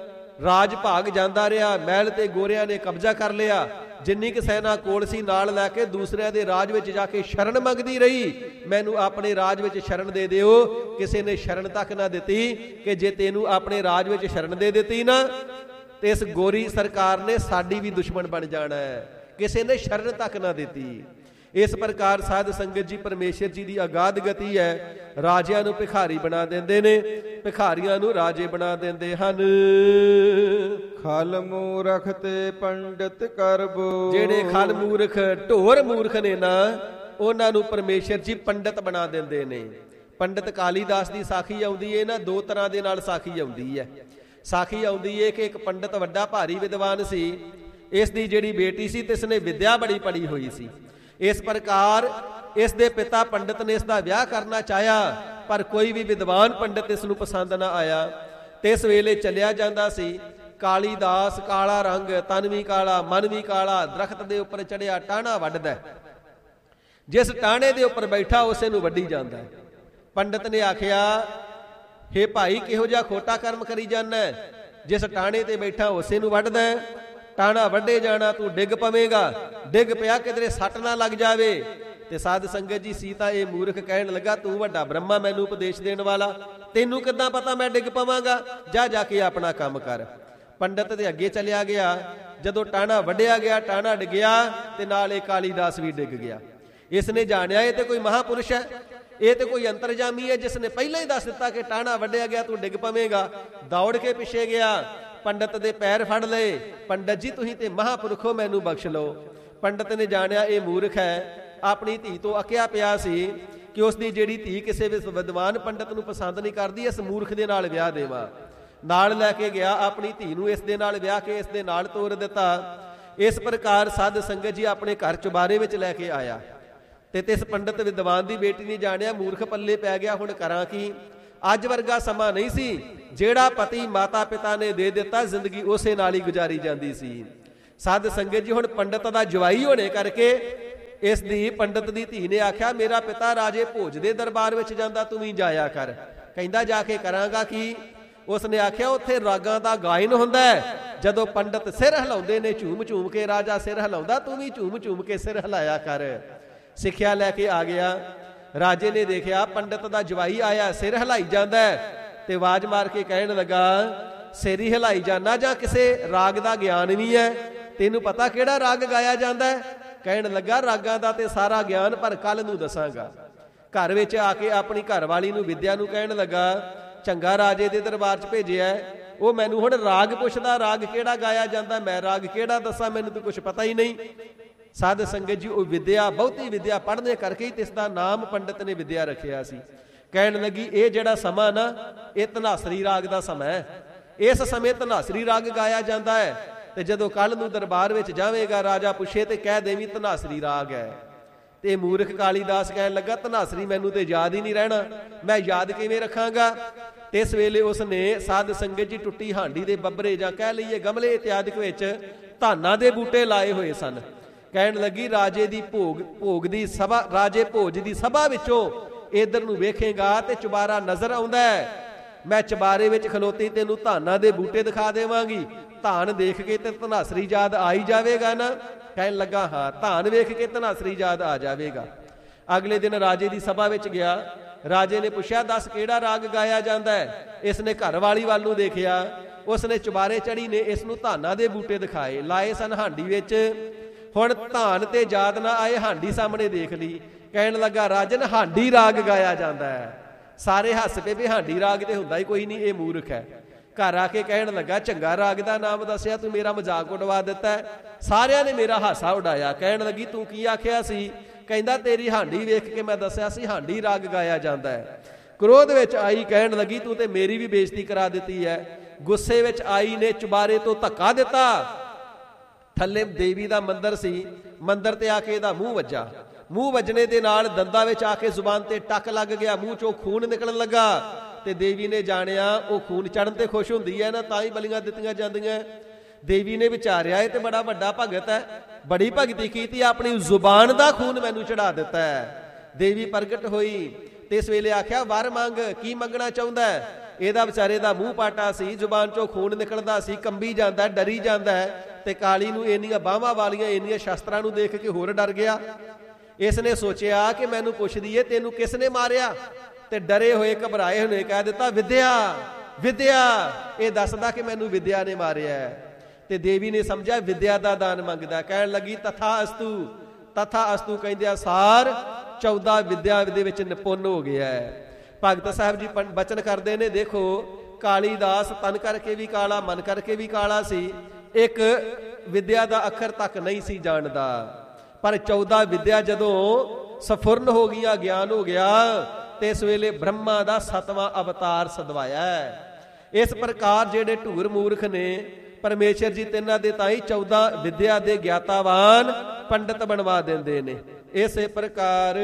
ਰਾਜ ਭਾਗ ਜਾਂਦਾ ਰਿਹਾ। ਮਹਿਲ ਤੇ ਗੋਰਿਆਂ ਨੇ ਕਬਜ਼ਾ ਕਰ ਲਿਆ। ਜਿੰਨੀ ਕੁ ਸੈਨਾ ਕੋਲ ਸੀ ਨਾਲ ਲੈ ਕੇ ਦੂਸਰਿਆਂ ਦੇ ਰਾਜ ਵਿੱਚ ਜਾ ਕੇ ਸ਼ਰਨ ਮੰਗਦੀ ਰਹੀ, ਮੈਨੂੰ ਆਪਣੇ ਰਾਜ ਵਿੱਚ ਸ਼ਰਨ ਦੇ ਦਿਓ। ਕਿਸੇ ਨੇ ਸ਼ਰਨ ਤੱਕ ਨਾ ਦਿੱਤੀ ਕਿ ਜੇ ਤੈਨੂੰ ਆਪਣੇ ਰਾਜ ਵਿੱਚ ਸ਼ਰਨ ਦੇ ਦਿੱਤੀ ਨਾ, ਤੇ ਇਸ ਗੋਰੀ ਸਰਕਾਰ ਨੇ ਸਾਡੀ ਵੀ ਦੁਸ਼ਮਣ ਬਣ ਜਾਣਾ ਹੈ। ਕਿਸੇ ਨੇ ਸ਼ਰਨ ਤੱਕ ਨਾ ਦਿੱਤੀ। ਇਸ ਪ੍ਰਕਾਰ ਸਾਧ ਸੰਗਤ ਜੀ ਪਰਮੇਸ਼ਰ ਜੀ ਦੀ ਅਗਾਧ ਗਤੀ ਹੈ। ਰਾਜਿਆਂ ਨੂੰ ਭਿਖਾਰੀ ਬਣਾ ਦਿੰਦੇ ਨੇ, ਭਿਖਾਰੀਆਂ ਨੂੰ ਰਾਜੇ ਬਣਾ ਦਿੰਦੇ ਹਨ। ਖਲ ਮੂਰਖ ਤੇ ਪੰਡਿਤ ਕਰਬੋ, ਜਿਹੜੇ ਖਲ ਮੂਰਖ, ਢੋਰ ਮੂਰਖ ਨੇ ਨਾ, ਉਹਨਾਂ ਨੂੰ ਪਰਮੇਸ਼ਰ ਜੀ ਪੰਡਿਤ ਬਣਾ ਦਿੰਦੇ ਨੇ। ਪੰਡਿਤ ਕਾਲੀਦਾਸ ਦੀ ਸਾਖੀ ਆਉਂਦੀ ਹੈ ਨਾ, 2 ਤਰ੍ਹਾਂ ਦੇ ਨਾਲ ਸਾਖੀ ਆਉਂਦੀ ਹੈ। ਸਾਖੀ ਆਉਂਦੀ ਹੈ ਕਿ ਇੱਕ ਪੰਡਿਤ ਵੱਡਾ ਭਾਰੀ ਵਿਦਵਾਨ ਸੀ, ਇਸ ਦੀ ਜਿਹੜੀ ਬੇਟੀ ਸੀ ਤਿਸ ਨੇ ਵਿਦਿਆ ਬੜੀ ਪੜ੍ਹੀ ਹੋਈ ਸੀ। ਇਸ ਪ੍ਰਕਾਰ ਇਸ ਦੇ ਪਿਤਾ ਪੰਡਿਤ ਨੇ ਇਸ ਦਾ ਵਿਆਹ ਕਰਨਾ ਚਾਹਿਆ, ਪਰ ਕੋਈ ਵੀ ਵਿਦਵਾਨ ਪੰਡਿਤ ਇਸ ਨੂੰ ਪਸੰਦ ਨਾ ਆਇਆ। ਤੇ ਇਸ ਵੇਲੇ ਚੱਲਿਆ ਜਾਂਦਾ ਸੀ ਕਾਲੀਦਾਸ, ਕਾਲਾ ਰੰਗ, ਤਨ ਵੀ ਕਾਲਾ, ਮਨ ਵੀ ਕਾਲਾ, ਦਰਖਤ ਦੇ ਉੱਪਰ ਚੜਿਆ ਟਾਹਣਾ ਵੱਢਦਾ। ਜਿਸ ਟਾਹਣੇ ਦੇ ਉੱਪਰ ਬੈਠਾ ਉਸੇ ਨੂੰ ਵੱਢੀ ਜਾਂਦਾ। ਪੰਡਿਤ ਨੇ ਆਖਿਆ, ਹੇ ਭਾਈ, ਕਿਹੋ ਜਿਹਾ ਖੋਟਾ ਕਰਮ ਕਰੀ ਜਾਂਦਾ, ਜਿਸ ਟਾਹਣੇ ਤੇ ਬੈਠਾ ਉਸੇ ਨੂੰ ਵੱਢਦਾ। ਟਾਹਣਾ ਵੱਢੇ ਜਾਣਾ, ਤੂੰ ਡਿੱਗ ਪਵੇਂਗਾ, ਡਿੱਗ ਪਿਆ ਕਿਧਰੇ ਸੱਟ ਨਾ ਲੱਗ ਜਾਵੇ। ਤੇ ਸਾਧ ਸੰਗਤ ਜੀ ਸੀਤਾ ਇਹ ਮੂਰਖ ਕਹਿਣ ਲੱਗਾ, ਤੂੰ ਵੱਡਾ ਬ੍ਰਹਮਾ, ਮੈਨੂੰ ਉਪਦੇਸ਼ ਦੇਣ ਵਾਲਾ, ਤੈਨੂੰ ਕਿੱਦਾਂ ਪਤਾ ਮੈਂ ਡਿੱਗ ਪਵਾਂਗਾ? ਜਾ ਕੇ ਆਪਣਾ ਕੰਮ ਕਰ। ਪੰਡਿਤ ਦੇ ਅੱਗੇ ਚਲਿਆ ਗਿਆ। ਜਦੋਂ ਟਾਹਣਾ ਵੱਢਿਆ ਗਿਆ, ਟਾਹਣਾ ਡਿੱਗਿਆ ਤੇ ਨਾਲ ਇਹ ਕਾਲੀਦਾਸ ਵੀ ਡਿੱਗ ਗਿਆ। ਇਸ ਨੇ ਜਾਣਿਆ ਇਹ ਤੇ ਕੋਈ ਮਹਾਪੁਰਸ਼ ਹੈ, ਇਹ ਤੇ ਕੋਈ ਅੰਤਰਜਾਮੀ ਹੈ, ਜਿਸ ਨੇ ਪਹਿਲਾਂ ਹੀ ਦੱਸ ਦਿੱਤਾ ਕਿ ਟਾਹਣਾ ਵੱਢਿਆ ਗਿਆ, ਤੂੰ ਡਿੱਗ ਪਵੇਂਗਾ। ਦੌੜ ਕੇ ਪਿੱਛੇ ਗਿਆ, ਪੰਡਿਤ ਦੇ ਪੈਰ ਫੜ ਲਏ। ਪੰਡਤ ਜੀ, ਤੁਸੀਂ ਤੇ ਮਹਾਪੁਰਖੋ, ਮੈਨੂੰ ਬਖਸ਼ ਲਓ। ਪੰਡਿਤ ਨੇ ਜਾਣਿਆ ਇਹ ਮੂਰਖ ਹੈ। ਆਪਣੀ ਧੀ ਤੋਂ ਅਕਿਆ ਪਿਆ ਸੀ ਕਿ ਉਸ ਦੀ ਜਿਹੜੀ ਧੀ ਕਿਸੇ ਵੀ ਵਿਦਵਾਨ ਪੰਡਿਤ ਨੂੰ ਪਸੰਦ ਨਹੀਂ ਕਰਦੀ, ਇਸ ਮੂਰਖ ਦੇ ਨਾਲ ਵਿਆਹ ਦੇਵਾ। ਨਾਲ ਲੈ ਕੇ ਗਿਆ ਆਪਣੀ ਧੀ ਨੂੰ, ਇਸ ਦੇ ਨਾਲ ਵਿਆਹ ਕੇ ਇਸ ਦੇ ਨਾਲ ਤੋਰ ਦਿੱਤਾ। ਇਸ ਪ੍ਰਕਾਰ ਸਾਧ ਸੰਗਤ ਜੀ ਆਪਣੇ ਘਰ ਚੁਬਾਰੇ ਵਿੱਚ ਲੈ ਕੇ ਆਇਆ। ਤੇ ਇਸ ਪੰਡਿਤ ਵਿਦਵਾਨ ਦੀ ਬੇਟੀ ਨੇ ਜਾਣਿਆ ਮੂਰਖ ਪੱਲੇ ਪੈ ਗਿਆ, ਹੁਣ ਕਰਾਂ ਕੀ? ਅੱਜ ਵਰਗਾ ਸਮਾਂ ਨਹੀਂ ਸੀ। ਜਿਹੜਾ ਪਤੀ ਮਾਤਾ ਪਿਤਾ ਨੇ ਦੇ ਦਿੱਤਾ, ਜ਼ਿੰਦਗੀ ਉਸੇ ਨਾਲ ਹੀ ਗੁਜ਼ਾਰੀ ਜਾਂਦੀ ਸੀ। ਸਾਧ ਸੰਗਤ ਜੀ, ਹੁਣ ਪੰਡਤ ਦਾ ਜਵਾਈ ਹੋਣੇ ਕਰਕੇ ਇਸ ਦੀ ਪੰਡਤ ਦੀ ਧੀ ਨੇ ਆਖਿਆ, ਮੇਰਾ ਪਿਤਾ ਰਾਜੇ ਭੋਜ ਦੇ ਦਰਬਾਰ ਵਿੱਚ ਜਾਂਦਾ, ਤੂੰ ਵੀ ਜਾਇਆ ਕਰ। ਕਹਿੰਦਾ ਜਾ ਕੇ ਕਰਾਂਗਾ ਕੀ? ਉਸ ਨੇ ਆਖਿਆ, ਉੱਥੇ ਰਾਗਾਂ ਦਾ ਗਾਇਨ ਹੁੰਦਾ ਹੈ, ਜਦੋਂ ਪੰਡਤ ਸਿਰ ਹਿਲਾਉਂਦੇ ਨੇ ਝੂਮ ਝੂਮ ਕੇ, ਰਾਜਾ ਸਿਰ ਹਿਲਾਉਂਦਾ, ਤੂੰ ਵੀ ਝੂਮ ਝੂਮ ਕੇ ਸਿਰ ਹਿਲਾਇਆ ਕਰ। ਸਿੱਖਿਆ ਲੈ ਕੇ ਆ ਗਿਆ। ਰਾਜੇ ਨੇ ਦੇਖਿਆ ਪੰਡਤ ਦਾ ਜਵਾਈ ਆਇਆ, ਸਿਰ ਹਿਲਾਈ ਜਾਂਦਾ ਹੈ, ਤੇ ਆਵਾਜ਼ ਮਾਰ ਕੇ ਕਹਿਣ ਲੱਗਾ, ਸਿਰ ਹੀ ਹਿਲਾਈ ਜਾਣਾ ਜਾਂ ਕਿਸੇ ਰਾਗ ਦਾ ਗਿਆਨ ਨਹੀਂ ਹੈ? ਤੈਨੂੰ ਪਤਾ ਕਿਹੜਾ ਰਾਗ ਗਾਇਆ ਜਾਂਦਾ ਹੈ? ਕਹਿਣ ਲੱਗਾ, ਰਾਗਾਂ ਦਾ ਤੇ ਸਾਰਾ ਗਿਆਨ, ਪਰ ਕੱਲ ਨੂੰ ਦੱਸਾਂਗਾ। ਘਰ ਵਿੱਚ ਆ ਕੇ ਆਪਣੀ ਘਰਵਾਲੀ ਨੂੰ, ਵਿਦਿਆ ਨੂੰ ਕਹਿਣ ਲੱਗਾ, ਚੰਗਾ ਰਾਜੇ ਦੇ ਦਰਬਾਰ 'ਚ ਭੇਜਿਆ, ਉਹ ਮੈਨੂੰ ਹੁਣ ਰਾਗ ਪੁੱਛਦਾ, ਰਾਗ ਕਿਹੜਾ ਗਾਇਆ ਜਾਂਦਾ, ਮੈਂ ਰਾਗ ਕਿਹੜਾ ਦੱਸਾਂ, ਮੈਨੂੰ ਤਾਂ ਕੁਛ ਪਤਾ ਹੀ ਨਹੀਂ। ਸਾਧ ਸੰਗਤ ਜੀ, ਉਹ ਵਿਦਿਆ, ਬਹੁਤੀ ਵਿਦਿਆ ਪੜ੍ਹਨੇ ਕਰਕੇ ਹੀ ਇਸ ਦਾ ਨਾਮ ਪੰਡਤ ਨੇ ਵਿਦਿਆ ਰੱਖਿਆ ਸੀ। ਕਹਿਣ ਲੱਗੀ, ਇਹ ਜਿਹੜਾ ਸਮਾਂ ਨਾ, ਇਹ ਧਨਾਸਰੀ ਰਾਗ ਦਾ ਸਮਾਂ ਹੈ, ਇਸ ਸਮੇਂ ਧਨਾਸਰੀ ਰਾਗ ਗਾਇਆ ਜਾਂਦਾ ਹੈ, ਤੇ ਜਦੋਂ ਕੱਲ ਨੂੰ ਦਰਬਾਰ ਵਿੱਚ ਜਾਵੇਗਾ, ਰਾਜਾ ਪੁੱਛੇ ਤੇ ਕਹਿ ਦੇਵੀਂ ਧਨਾਸਰੀ ਰਾਗ ਹੈ। ਤੇ ਮੂਰਖ ਕਾਲੀਦਾਸ ਕਹਿਣ ਲੱਗਾ, ਧਨਾਸਰੀ ਮੈਨੂੰ ਤੇ ਯਾਦ ਹੀ ਨਹੀਂ ਰਹਿਣਾ, ਮੈਂ ਯਾਦ ਕਿਵੇਂ ਰੱਖਾਂਗਾ? ਤੇ ਇਸ ਵੇਲੇ ਉਸ ਨੇ ਸਾਧ ਸੰਗਤ ਜੀ ਟੁੱਟੀ ਹਾਂਡੀ ਦੇ ਬੱਬਰੇ, ਜਾਂ ਕਹਿ ਲਈਏ ਗਮਲੇ ਇਤਿਆਦਿਕ ਵਿੱਚ ਧਾਨਾਂ ਦੇ ਬੂਟੇ ਲਾਏ ਹੋਏ ਸਨ। ਕਹਿਣ ਲੱਗੀ, ਰਾਜੇ ਦੀ ਭੋਗ ਦੀ ਸਭਾ, ਰਾਜੇ ਭੋਜ ਦੀ ਸਭਾ ਵਿੱਚੋਂ ਇਧਰ ਨੂੰ ਵੇਖੇਗਾ ਤੇ ਚੁਬਾਰਾ ਨਜ਼ਰ ਆਉਂਦਾ ਹੈ, ਮੈਂ ਚੁਬਾਰੇ ਵਿੱਚ ਖਲੋਤੀ ਤੈਨੂੰ ਧਾਨਾਂ ਦੇ ਬੂਟੇ ਦਿਖਾ ਦੇਵਾਂਗੀ, ਧਾਨ ਦੇਖ ਕੇ ਤੇ ਧਨਾਸਰੀ ਯਾਦ ਆ ਹੀ ਜਾਵੇਗਾ ਨਾ? ਕਹਿਣ ਲੱਗਾ, ਹਾਂ, ਧਾਨ ਵੇਖ ਕੇ ਧਨਾਸਰੀ ਯਾਦ ਆ ਜਾਵੇਗਾ। ਅਗਲੇ ਦਿਨ ਰਾਜੇ ਦੀ ਸਭਾ ਵਿੱਚ ਗਿਆ। ਰਾਜੇ ਨੇ ਪੁੱਛਿਆ, ਦੱਸ ਕਿਹੜਾ ਰਾਗ ਗਾਇਆ ਜਾਂਦਾ ਹੈ? ਇਸ ਨੇ ਘਰ ਵਾਲੀ ਵੱਲ ਨੂੰ ਦੇਖਿਆ, ਉਸ ਨੇ ਚੁਬਾਰੇ ਚੜੀ ਨੇ ਇਸ ਨੂੰ ਧਾਨਾਂ ਦੇ ਬੂਟੇ ਦਿਖਾਏ, ਲਾਏ ਸਨ ਹਾਂਡੀ ਵਿੱਚ। ਹੁਣ ਧਾਨ ਤੇ ਯਾਦ ਨਾ ਆਏ, ਹਾਂਡੀ ਸਾਹਮਣੇ ਦੇਖ ਲਈ। ਕਹਿਣ ਲੱਗਾ, ਰਾਜਨ, ਹਾਂਡੀ ਰਾਗ ਗਾਇਆ ਜਾਂਦਾ ਹੈ। ਸਾਰੇ ਹੱਸ ਪਏ ਵੀ ਹਾਂਡੀ ਰਾਗ ਤੇ ਹੁੰਦਾ ਹੀ ਕੋਈ ਨਹੀਂ, ਇਹ ਮੂਰਖ ਹੈ। ਘਰ ਆ ਕੇ ਕਹਿਣ ਲੱਗਾ, ਚੰਗਾ ਰਾਗ ਦਾ ਨਾਮ ਦੱਸਿਆ, ਤੂੰ ਮੇਰਾ ਮਜ਼ਾਕ ਉਡਵਾ ਦਿੱਤਾ। ਸਾਰਿਆਂ ਨੇ ਮੇਰਾ ਹਾਸਾ ਉਡਾਇਆ। ਕਹਿਣ ਲੱਗੀ, ਤੂੰ ਕੀ ਆਖਿਆ ਸੀ? ਕਹਿੰਦਾ, ਤੇਰੀ ਹਾਂਡੀ ਵੇਖ ਕੇ ਮੈਂ ਦੱਸਿਆ ਸੀ ਹਾਂਡੀ ਰਾਗ ਗਾਇਆ ਜਾਂਦਾ ਹੈ। ਕ੍ਰੋਧ ਵਿੱਚ ਆਈ, ਕਹਿਣ ਲੱਗੀ, ਤੂੰ ਤੇ ਮੇਰੀ ਵੀ ਬੇਇੱਜ਼ਤੀ ਕਰਾ ਦਿੱਤੀ ਹੈ। ਗੁੱਸੇ ਵਿੱਚ ਆਈ ਨੇ ਚੁਬਾਰੇ ਤੋਂ ਧੱਕਾ ਦਿੱਤਾ। ਥੱਲੇ ਦੇਵੀ ਦਾ ਮੰਦਿਰ ਸੀ, ਮੰਦਿਰ ਤੇ ਆ ਕੇ ਇਹਦਾ ਮੂੰਹ ਵੱਜਾ। ਮੂੰਹ ਵੱਜਣੇ ਦੇ ਨਾਲ ਦੰਦਾਂ ਵਿੱਚ ਆ ਕੇ ਜ਼ੁਬਾਨ ਤੇ ਟੱਕ ਲੱਗ ਗਿਆ, ਮੂੰਹ ਚੋਂ ਖੂਨ ਨਿਕਲਣ ਲੱਗਾ। ਤੇ ਦੇਵੀ ਨੇ ਜਾਣਿਆ ਉਹ ਖੂਨ ਚੜਨ ਤੇ ਖੁਸ਼ ਹੁੰਦੀ ਹੈ ਨਾ, ਤਾਂ ਹੀ ਬਲੀਆਂ ਦਿੱਤੀਆਂ ਜਾਂਦੀਆਂ। ਦੇਵੀ ਨੇ ਵਿਚਾਰਿਆ, ਇਹ ਤੇ ਬੜਾ ਵੱਡਾ ਭਗਤ ਹੈ, ਬੜੀ ਭਗਤੀ ਕੀਤੀ, ਆਪਣੀ ਜ਼ੁਬਾਨ ਦਾ ਖੂਨ ਮੈਨੂੰ ਚੜਾ ਦਿੱਤਾ ਹੈ। ਦੇਵੀ ਪ੍ਰਗਟ ਹੋਈ ਤੇ ਇਸ ਵੇਲੇ ਆਖਿਆ, ਵਰ ਮੰਗ, ਕੀ ਮੰਗਣਾ ਚਾਹੁੰਦਾ ਹੈ? ਇਹਦਾ ਵਿਚਾਰੇ ਦਾ ਮੂੰਹ ਪਾਟਾ ਸੀ, ਜ਼ੁਬਾਨ ਚੋਂ ਖੂਨ ਨਿਕਲਦਾ ਸੀ, ਕੰਬੀ ਜਾਂਦਾ, ਡਰੀ ਜਾਂਦਾ। ਤੇ ਕਾਲੀ ਨੂੰ ਇੰਨੀਆਂ ਬਾਹਾਂ ਵਾਲੀਆਂ, ਇੰਨੀਆਂ ਸ਼ਸਤਰਾਂ ਨੂੰ ਦੇਖ ਕੇ ਹੋਰ ਡਰ ਗਿਆ। ਇਸ ਨੇ ਸੋਚਿਆ ਕਿ ਮੈਨੂੰ ਪੁੱਛਦੀ ਏ, ਤੈਨੂੰ ਕਿਸ ਨੇ ਮਾਰਿਆ? ਤੇ ਡਰੇ ਹੋਏ, ਘਬਰਾਏ ਹੋਏ ਕਹਿ ਦਿੱਤਾ, ਵਿਦਿਆ, ਵਿਦਿਆ। ਇਹ ਦੱਸਦਾ ਕਿ ਮੈਨੂੰ ਵਿਦਿਆ ਨੇ ਮਾਰਿਆ। ਤੇ ਦੇਵੀ ਨੇ ਸਮਝਿਆ ਵਿਦਿਆ ਦਾ ਦਾਨ ਮੰਗਦਾ। ਕਹਿਣ ਲੱਗੀ, ਤਥਾ ਅਸਤੂ, ਤਥਾ ਅਸਤੂ ਕਹਿੰਦਿਆਂ ਸਾਰ 14 ਵਿਦਿਆ ਦੇ ਵਿੱਚ ਨਿਪੁੰਨ ਹੋ ਗਿਆ ਹੈ। ਭਗਤ ਸਾਹਿਬ ਜੀ ਬਚਨ ਕਰਦੇ ਨੇ, ਦੇਖੋ ਕਾਲੀਦਾਸ ਤਨ ਕਰਕੇ ਵੀ ਕਾਲਾ, ਮਨ ਕਰਕੇ ਵੀ ਕਾਲਾ ਸੀ, ਇੱਕ ਵਿਦਿਆ ਦਾ ਅੱਖਰ ਤੱਕ ਨਹੀਂ ਸੀ ਜਾਣਦਾ। ਪਰ 14 ਵਿਦਿਆ ਜਦੋਂ ਸਫੁਰਨ ਹੋ ਗਈਆਂ, ਗਿਆਨ ਹੋ ਗਿਆ, ਤੇ ਇਸ ਵੇਲੇ ਬ੍ਰਹਮਾ ਦਾ 7ਵਾਂ ਅਵਤਾਰ ਸਦਵਾਇਆ ਹੈ। ਇਸ ਪ੍ਰਕਾਰ ਜਿਹੜੇ ਢੂਰ ਮੂਰਖ ਨੇ, ਪਰਮੇਸ਼ਰ ਜੀ ਤਿੰਨਾਂ ਦੇ ਤਾਂ ਹੀ 14 ਵਿਦਿਆ ਦੇ ਗਿਆਤਾਵਾਨ ਪੰਡਤ ਬਣਵਾ ਦਿੰਦੇ ਨੇ। ਇਸੇ ਪ੍ਰਕਾਰ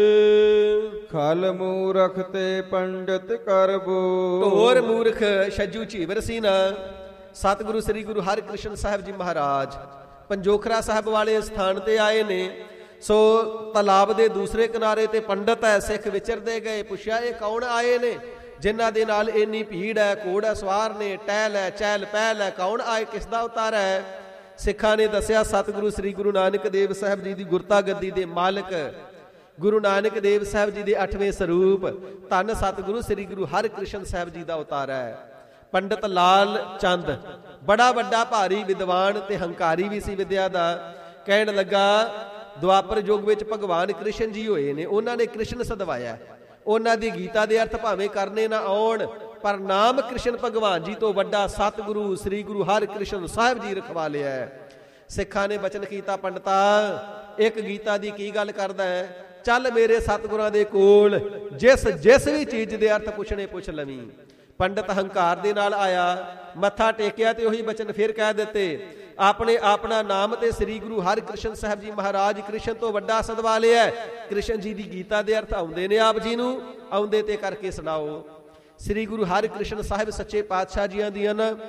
ਖਲ ਮੂਰਖ ਤੇ ਪੰਡਤ ਕਰਬੋ। ਢੋਰ ਮੂਰਖ ਛੱਜੂ ਝੀਵਰ ਸੀ ਨਾ। ਸਤਿਗੁਰੂ ਸ੍ਰੀ ਗੁਰੂ ਹਰਿਕ੍ਰਿਸ਼ਨ ਸਾਹਿਬ ਜੀ ਮਹਾਰਾਜ ਪੰਜੋਖਰਾ ਸਾਹਿਬ ਵਾਲੇ ਸਥਾਨ ਤੇ ਆਏ ਨੇ। ਸੋ ਤਲਾਬ ਦੇ ਦੂਸਰੇ ਕਿਨਾਰੇ ਤੇ ਪੰਡਤ ਹੈ, ਸਿੱਖ ਵਿਚਰਦੇ ਗਏ। ਪੁੱਛਿਆ, ਇਹ ਕੌਣ ਆਏ ਨੇ ਜਿਨ੍ਹਾਂ ਦੇ ਨਾਲ ਇੰਨੀ ਭੀੜ ਹੈ? ਘੋੜਾ ਸਵਾਰ ਨੇ, ਟਹਿਲ ਹੈ, ਚਹਿਲ ਪਹਿਲ ਹੈ, ਕੌਣ ਆਏ, ਕਿਸ ਦਾ ਅਵਤਾਰ ਹੈ? ਸਿੱਖਾਂ ਨੇ ਦੱਸਿਆ, ਸਤਿਗੁਰੂ ਸ੍ਰੀ ਗੁਰੂ ਨਾਨਕ ਦੇਵ ਸਾਹਿਬ ਜੀ ਦੀ ਗੁਰਤਾ ਗੱਦੀ ਦੇ ਮਾਲਕ ਗੁਰੂ ਨਾਨਕ ਦੇਵ ਸਾਹਿਬ ਜੀ ਦੇ 8ਵੇਂ ਸਰੂਪ ਧੰਨ ਸਤਿਗੁਰੂ ਸ੍ਰੀ ਗੁਰੂ ਹਰਿਕ੍ਰਿਸ਼ਨ ਸਾਹਿਬ ਜੀ ਦਾ ਅਵਤਾਰ ਹੈ। ਪੰਡਤ ਲਾਲ ਚੰਦ ਬੜਾ ਵੱਡਾ ਭਾਰੀ ਵਿਦਵਾਨ ਤੇ ਹੰਕਾਰੀ ਵੀ ਸੀ ਵਿਦਿਆ ਦਾ। ਕਹਿਣ ਲੱਗਾ, ਦੁਆਪਰ ਯੁੱਗ ਵਿੱਚ ਭਗਵਾਨ ਕ੍ਰਿਸ਼ਨ ਜੀ ਹੋਏ ਨੇ, ਉਹਨਾਂ ਨੇ ਕ੍ਰਿਸ਼ਨ ਸਦਵਾਇਆ। ਉਹਨਾਂ ਦੀ ਗੀਤਾ ਦੇ ਅਰਥ ਭਾਵੇਂ ਕਰਨੇ ਨਾ ਆਉਣ, ਪਰ ਨਾਮ ਕ੍ਰਿਸ਼ਨ ਭਗਵਾਨ ਜੀ ਤੋਂ ਵੱਡਾ ਸਤਿਗੁਰੂ ਸ੍ਰੀ ਗੁਰੂ ਹਰਿਕ੍ਰਿਸ਼ਨ ਸਾਹਿਬ ਜੀ ਰਖਵਾ ਲਿਆ ਹੈ। ਸਿੱਖਾਂ ਨੇ ਬਚਨ ਕੀਤਾ, ਪੰਡਤਾ ਇੱਕ ਗੀਤਾ ਦੀ ਕੀ ਗੱਲ ਕਰਦਾ ਹੈ? ਚੱਲ ਮੇਰੇ ਸਤਿਗੁਰਾਂ ਦੇ ਕੋਲ, ਜਿਸ ਵੀ ਚੀਜ਼ ਦੇ ਅਰਥ ਪੁੱਛਣੇ ਪੁੱਛ ਲਵੀਂ। ਪੰਡਤ ਹੰਕਾਰ ਦੇ ਨਾਲ ਆਇਆ, ਮੱਥਾ ਟੇਕਿਆ ਤੇ ਉਹੀ ਬਚਨ ਫਿਰ ਕਹਿ ਦਿੱਤੇ। ਆਪਣਾ ਨਾਮ ਤੇ ਸ੍ਰੀ ਗੁਰੂ ਹਰਿਕ੍ਰਿਸ਼ਨ ਸਾਹਿਬ ਜੀ ਮਹਾਰਾਜ ਕ੍ਰਿਸ਼ਨ ਤੋਂ ਵੱਡਾ ਸਦਵਾ ਲਿਆ। ਕ੍ਰਿਸ਼ਨ ਜੀ ਦੀ ਗੀਤਾ ਦੇ ਅਰਥ ਆਉਂਦੇ ਨੇ ਆਪ ਜੀ ਨੂੰ, ਆਉਂਦੇ ਤੇ ਕਰਕੇ ਸੁਣਾਓ। ਸ੍ਰੀ ਗੁਰੂ ਹਰਿਕ੍ਰਿਸ਼ਨ ਸਾਹਿਬ ਸੱਚੇ ਪਾਤਸ਼ਾਹ ਜੀਆਂ ਦੀਆਂ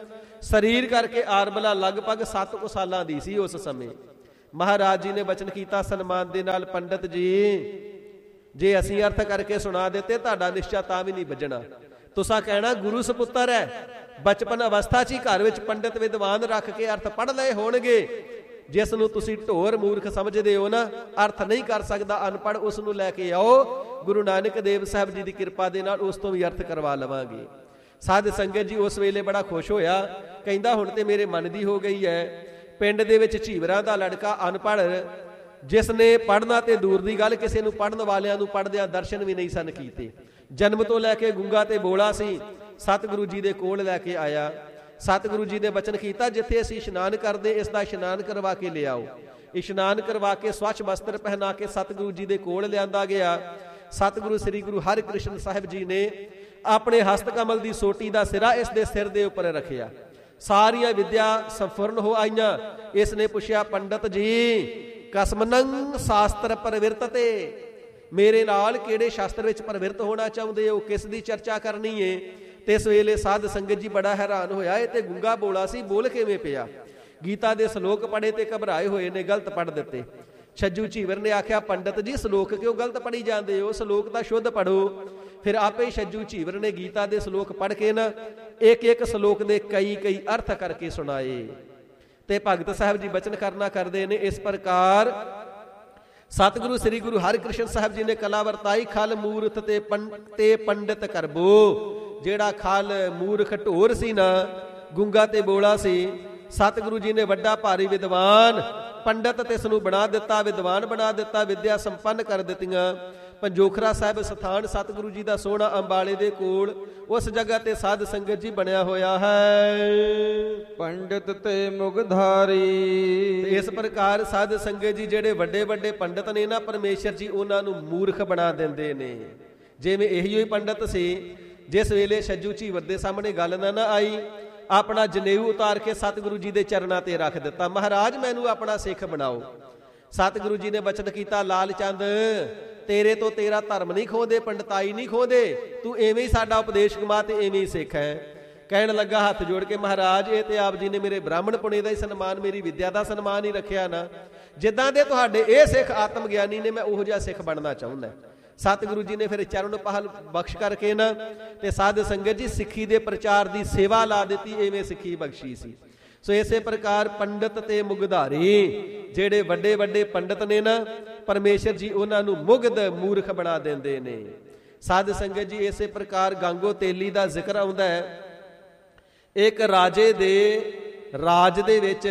ਸਰੀਰ ਕਰਕੇ ਆਰਬਲਾ ਲਗਭਗ 7 ਕੁ ਸਾਲਾਂ ਦੀ ਸੀ ਉਸ ਸਮੇਂ। ਮਹਾਰਾਜ ਜੀ ਨੇ ਬਚਨ ਕੀਤਾ ਸਨਮਾਨ ਦੇ ਨਾਲ, ਪੰਡਤ ਜੀ ਜੇ ਅਸੀਂ ਅਰਥ ਕਰਕੇ ਸੁਣਾ ਦਿੱਤੇ ਤੁਹਾਡਾ ਨਿਸ਼ਚਾ ਤਾਂ ਵੀ ਨਹੀਂ ਵੱਜਣਾ। ਤੁਸਾਂ ਕਹਿਣਾ ਗੁਰੂ ਸਪੁੱਤਰ ਹੈ, ਬਚਪਨ ਅਵਸਥਾ 'ਚ ਹੀ ਘਰ ਵਿੱਚ ਪੰਡਿਤ ਵਿਦਵਾਨ ਰੱਖ ਕੇ ਅਰਥ ਪੜ੍ਹ ਲਏ ਹੋਣਗੇ। ਜਿਸ ਨੂੰ ਤੁਸੀਂ ਢੋਰ ਮੂਰਖ ਸਮਝਦੇ ਹੋ ਨਾ, ਅਰਥ ਨਹੀਂ ਕਰ ਸਕਦਾ ਅਨਪੜ੍ਹ, ਉਸ ਨੂੰ ਲੈ ਕੇ ਆਓ, ਗੁਰੂ ਨਾਨਕ ਦੇਵ ਸਾਹਿਬ ਜੀ ਦੀ ਕਿਰਪਾ ਦੇ ਨਾਲ ਉਸ ਤੋਂ ਵੀ ਅਰਥ ਕਰਵਾ ਲਵਾਂਗੇ। ਸਾਧ ਸੰਗਤ ਜੀ ਉਸ ਵੇਲੇ ਬੜਾ ਖੁਸ਼ ਹੋਇਆ, ਕਹਿੰਦਾ ਹੁਣ ਤੇ ਮੇਰੇ ਮਨ ਦੀ ਹੋ ਗਈ ਹੈ। ਪਿੰਡ ਦੇ ਵਿੱਚ ਝੀਵਰਾਂ ਦਾ ਲੜਕਾ ਅਨਪੜ੍ਹ, ਜਿਸ ਨੇ ਪੜ੍ਹਨਾ ਤੇ ਦੂਰ ਦੀ ਗੱਲ, ਕਿਸੇ ਨੂੰ ਪੜ੍ਹਨ ਵਾਲਿਆਂ ਨੂੰ ਪੜ੍ਹਦਿਆਂ ਦਰਸ਼ਨ ਵੀ ਨਹੀਂ ਸਨ ਕੀਤੇ। ਜਨਮ ਤੋਂ ਲੈ ਕੇ ਗੂੰਗਾ ਤੇ ਬੋਲਾ ਸੀ। ਸਤਿਗੁਰੂ ਜੀ ਦੇ ਕੋਲ ਲੈ ਕੇ ਆਇਆ। ਸਤਿਗੁਰੂ ਜੀ ਨੇ ਬਚਨ ਕੀਤਾ ਜਿੱਥੇ ਅਸੀਂ ਇਸ਼ਨਾਨ ਕਰਦੇ ਇਸ ਦਾ ਇਸ਼ਨਾਨ ਕਰਵਾ ਕੇ ਲਿਆਓ। ਇਸ਼ਨਾਨ ਕਰਵਾ ਕੇ ਸਵੱਛ ਵਸਤਰ ਪਹਿਨਾ ਕੇ ਸਤਿਗੁਰੂ ਜੀ ਦੇ ਕੋਲ ਲਿਆਂਦਾ ਗਿਆ। ਸਤਿਗੁਰੂ ਸ੍ਰੀ ਗੁਰੂ ਹਰਿਕ੍ਰਿਸ਼ਨ ਸਾਹਿਬ ਜੀ ਨੇ ਆਪਣੇ ਹਸਤ ਕਮਲ ਦੀ ਸੋਟੀ ਦਾ ਸਿਰਾ ਇਸ ਦੇ ਸਿਰ ਦੇ ਉੱਪਰ ਰੱਖਿਆ। ਸਾਰੀਆਂ ਵਿਦਿਆ ਸੰਪੂਰਨ ਹੋ ਆਈਆਂ। ਇਸ ਨੇ ਪੁੱਛਿਆ, ਪੰਡਤ ਜੀ ਕਸਮਨੰ ਸ਼ਾਸਤਰ ਪ੍ਰਵਿਰਤ ਤੇ, ਮੇਰੇ ਨਾਲ ਕਿਹੜੇ ਸ਼ਾਸਤਰ ਵਿੱਚ ਪ੍ਰਵਿਰਤ ਹੋਣਾ ਚਾਹੁੰਦੇ ਹੋ, ਕਿਸ ਦੀ ਚਰਚਾ ਕਰਨੀ ਏ? ਤੇ ਇਸ ਵੇਲੇ ਸਾਧ ਸੰਗਤ ਜੀ ਬੜਾ ਹੈਰਾਨ ਹੋਇਆ, ਇਹ ਤੇ ਗੁੰਗਾ ਬੋਲਾ ਸੀ, ਬੋਲ ਕਿਵੇਂ ਪਿਆ? ਗੀਤਾ ਦੇ ਸ਼ਲੋਕ ਪੜ੍ਹੇ ਤੇ ਘਬਰਾਏ ਹੋਏ ਨੇ, ਗਲਤ ਪੜ੍ਹ ਦਿੱਤੇ। ਛੱਜੂ ਝੀਵਰ ਨੇ ਆਖਿਆ, ਪੰਡਤ ਜੀ ਸ਼ਲੋਕ ਕਿਉਂ ਗਲਤ ਪੜ੍ਹੀ ਜਾਂਦੇ ਹੋ, ਸ਼ਲੋਕ ਤਾਂ ਸ਼ੁੱਧ ਪੜ੍ਹੋ। ਫਿਰ ਆਪੇ ਛੱਜੂ ਝੀਵਰ ਨੇ ਗੀਤਾ ਦੇ ਸ਼ਲੋਕ ਪੜ੍ਹ ਕੇ ਨਾ ਇੱਕ ਇੱਕ ਸ਼ਲੋਕ ਦੇ ਕਈ ਅਰਥ ਕਰਕੇ ਸੁਣਾਏ। ਤੇ ਭਗਤ ਸਾਹਿਬ ਜੀ ਬਚਨ ਕਰਨਾ ਕਰਦੇ ਨੇ ਇਸ ਪ੍ਰਕਾਰ, ਸਤਿਗੁਰੂ ਸ੍ਰੀ ਗੁਰੂ ਹਰਿਕ੍ਰਿਸ਼ਨ ਸਾਹਿਬ ਜੀ ਨੇ ਕਲਾ ਵਰਤਾਈ, ਖਲ ਮੂਰਖ ਤੇ ਪੰਡਿਤ ਕਰਬੋ। ਜਿਹੜਾ ਖਲ ਮੂਰਖ ਢੋਰ ਸੀ ਨਾ, ਗੁੰਗਾ ਤੇ ਬੋਲਾ ਸੀ, ਸਤਿਗੁਰੂ ਜੀ ਨੇ ਵੱਡਾ ਭਾਰੀ ਵਿਦਵਾਨ ਪੰਡਿਤ ਤੇ ਇਸ ਨੂੰ ਬਣਾ ਦਿੱਤਾ, ਵਿਦਵਾਨ ਬਣਾ ਦਿੱਤਾ, ਵਿਦਿਆ ਸੰਪੰਨ ਕਰ ਦਿੱਤੀਆਂ। ਪੰਜੋਖਰਾ ਸਾਹਿਬ ਸਥਾਨ ਸਤਿਗੁਰੂ ਜੀ ਦਾ ਸੋਹਣਾ ਅੰਬਾਲੇ ਦੇ ਕੋਲ, ਉਸ ਜਗ੍ਹਾ ਤੇ ਸਾਧ ਸੰਗਤ ਜੀ ਬਣਿਆ ਹੋਇਆ ਹੈ। ਪੰਡਿਤ ਤੇ ਮੁਗਧਾਰੀ। ਇਸ ਪ੍ਰਕਾਰ ਸਾਧ ਸੰਗਤ ਜੀ ਜਿਹੜੇ ਵੱਡੇ ਵੱਡੇ ਪੰਡਿਤ ਨੇ ਨਾ, ਪਰਮੇਸ਼ਰ ਜੀ ਉਹਨਾਂ ਨੂੰ ਮੂਰਖ ਬਣਾ ਦਿੰਦੇ ਨੇ। ਜਿਵੇਂ ਇਹੀ ਹੋਈ ਪੰਡਿਤ ਸੀ, ਜਿਸ ਵੇਲੇ ਛੱਜੂ ਝੀਵਰ ਦੇ ਸਾਹਮਣੇ ਗੱਲ ਨਾ ਆਈ, ਆਪਣਾ ਜਨੇਊ ਉਤਾਰ ਕੇ ਸਤਿਗੁਰੂ ਜੀ ਦੇ ਚਰਨਾਂ ਤੇ ਰੱਖ ਦਿੱਤਾ, ਮਹਾਰਾਜ ਮੈਨੂੰ ਆਪਣਾ ਸਿੱਖ ਬਣਾਓ। ਸਤਿਗੁਰੂ ਜੀ ਨੇ ਬਚਨ ਕੀਤਾ, ਲਾਲ ਚੰਦ ਤੇਰੇ ਤੋਂ ਤੇਰਾ ਧਰਮ ਨਹੀਂ ਖੋਹਦੇ, ਪੰਡਤਾਈ ਨਹੀਂ ਖੋਹਦੇ, ਤੂੰ ਐਵੇਂ ਹੀ ਸਾਡਾ ਉਪਦੇਸ਼ ਕਮਾ ਤੇ ਐਵੇਂ ਹੀ ਸਿੱਖ ਹੈ। ਕਹਿਣ ਲੱਗਾ ਹੱਥ ਜੋੜ ਕੇ, ਮਹਾਰਾਜ ਇਹ ਤੇ ਆਪ ਜੀ ਨੇ ਮੇਰੇ ਬ੍ਰਾਹਮਣ ਪੁਣੇ ਦਾ ਹੀ ਸਨਮਾਨ, ਮੇਰੀ ਵਿਦਿਆ ਦਾ ਸਨਮਾਨ ਹੀ ਰੱਖਿਆ ਨਾ। ਜਿੱਦਾਂ ਦੇ ਤੁਹਾਡੇ ਇਹ ਸਿੱਖ ਆਤਮ ਗਿਆਨੀ ਨੇ, ਮੈਂ ਉਹੋ ਜਿਹਾ ਸਿੱਖ ਬਣਨਾ ਚਾਹੁੰਦਾ। ਸਤਿਗੁਰੂ ਜੀ ਨੇ ਫਿਰ ਚਰਨ ਪਹਲ ਬਖਸ਼ ਕਰਕੇ ਨਾ ਤੇ ਸਾਧ ਸੰਗਤ ਜੀ ਸਿੱਖੀ ਦੇ ਪ੍ਰਚਾਰ ਦੀ ਸੇਵਾ ਲਾ ਦਿੱਤੀ, ਐਵੇਂ ਸਿੱਖੀ ਬਖਸ਼ੀ ਸੀ। ਸੋ ਇਸੇ ਪ੍ਰਕਾਰ ਪੰਡਿਤ ਤੇ ਮੁਗਧਾਰੀ, ਜਿਹੜੇ ਵੱਡੇ ਵੱਡੇ ਪੰਡਿਤ ਨੇ ਨਾ, ਪਰਮੇਸ਼ਰ ਜੀ ਉਹਨਾਂ ਨੂੰ ਮੁਗਧ ਮੂਰਖ ਬਣਾ ਦਿੰਦੇ ਨੇ। ਸਾਧ ਸੰਗਤ ਜੀ ਇਸੇ ਪ੍ਰਕਾਰ ਗਾਂਗੋ ਤੇਲੀ ਦਾ ਜ਼ਿਕਰ ਆਉਂਦਾ ਹੈ। ਇੱਕ ਰਾਜੇ ਦੇ ਰਾਜ ਦੇ ਵਿੱਚ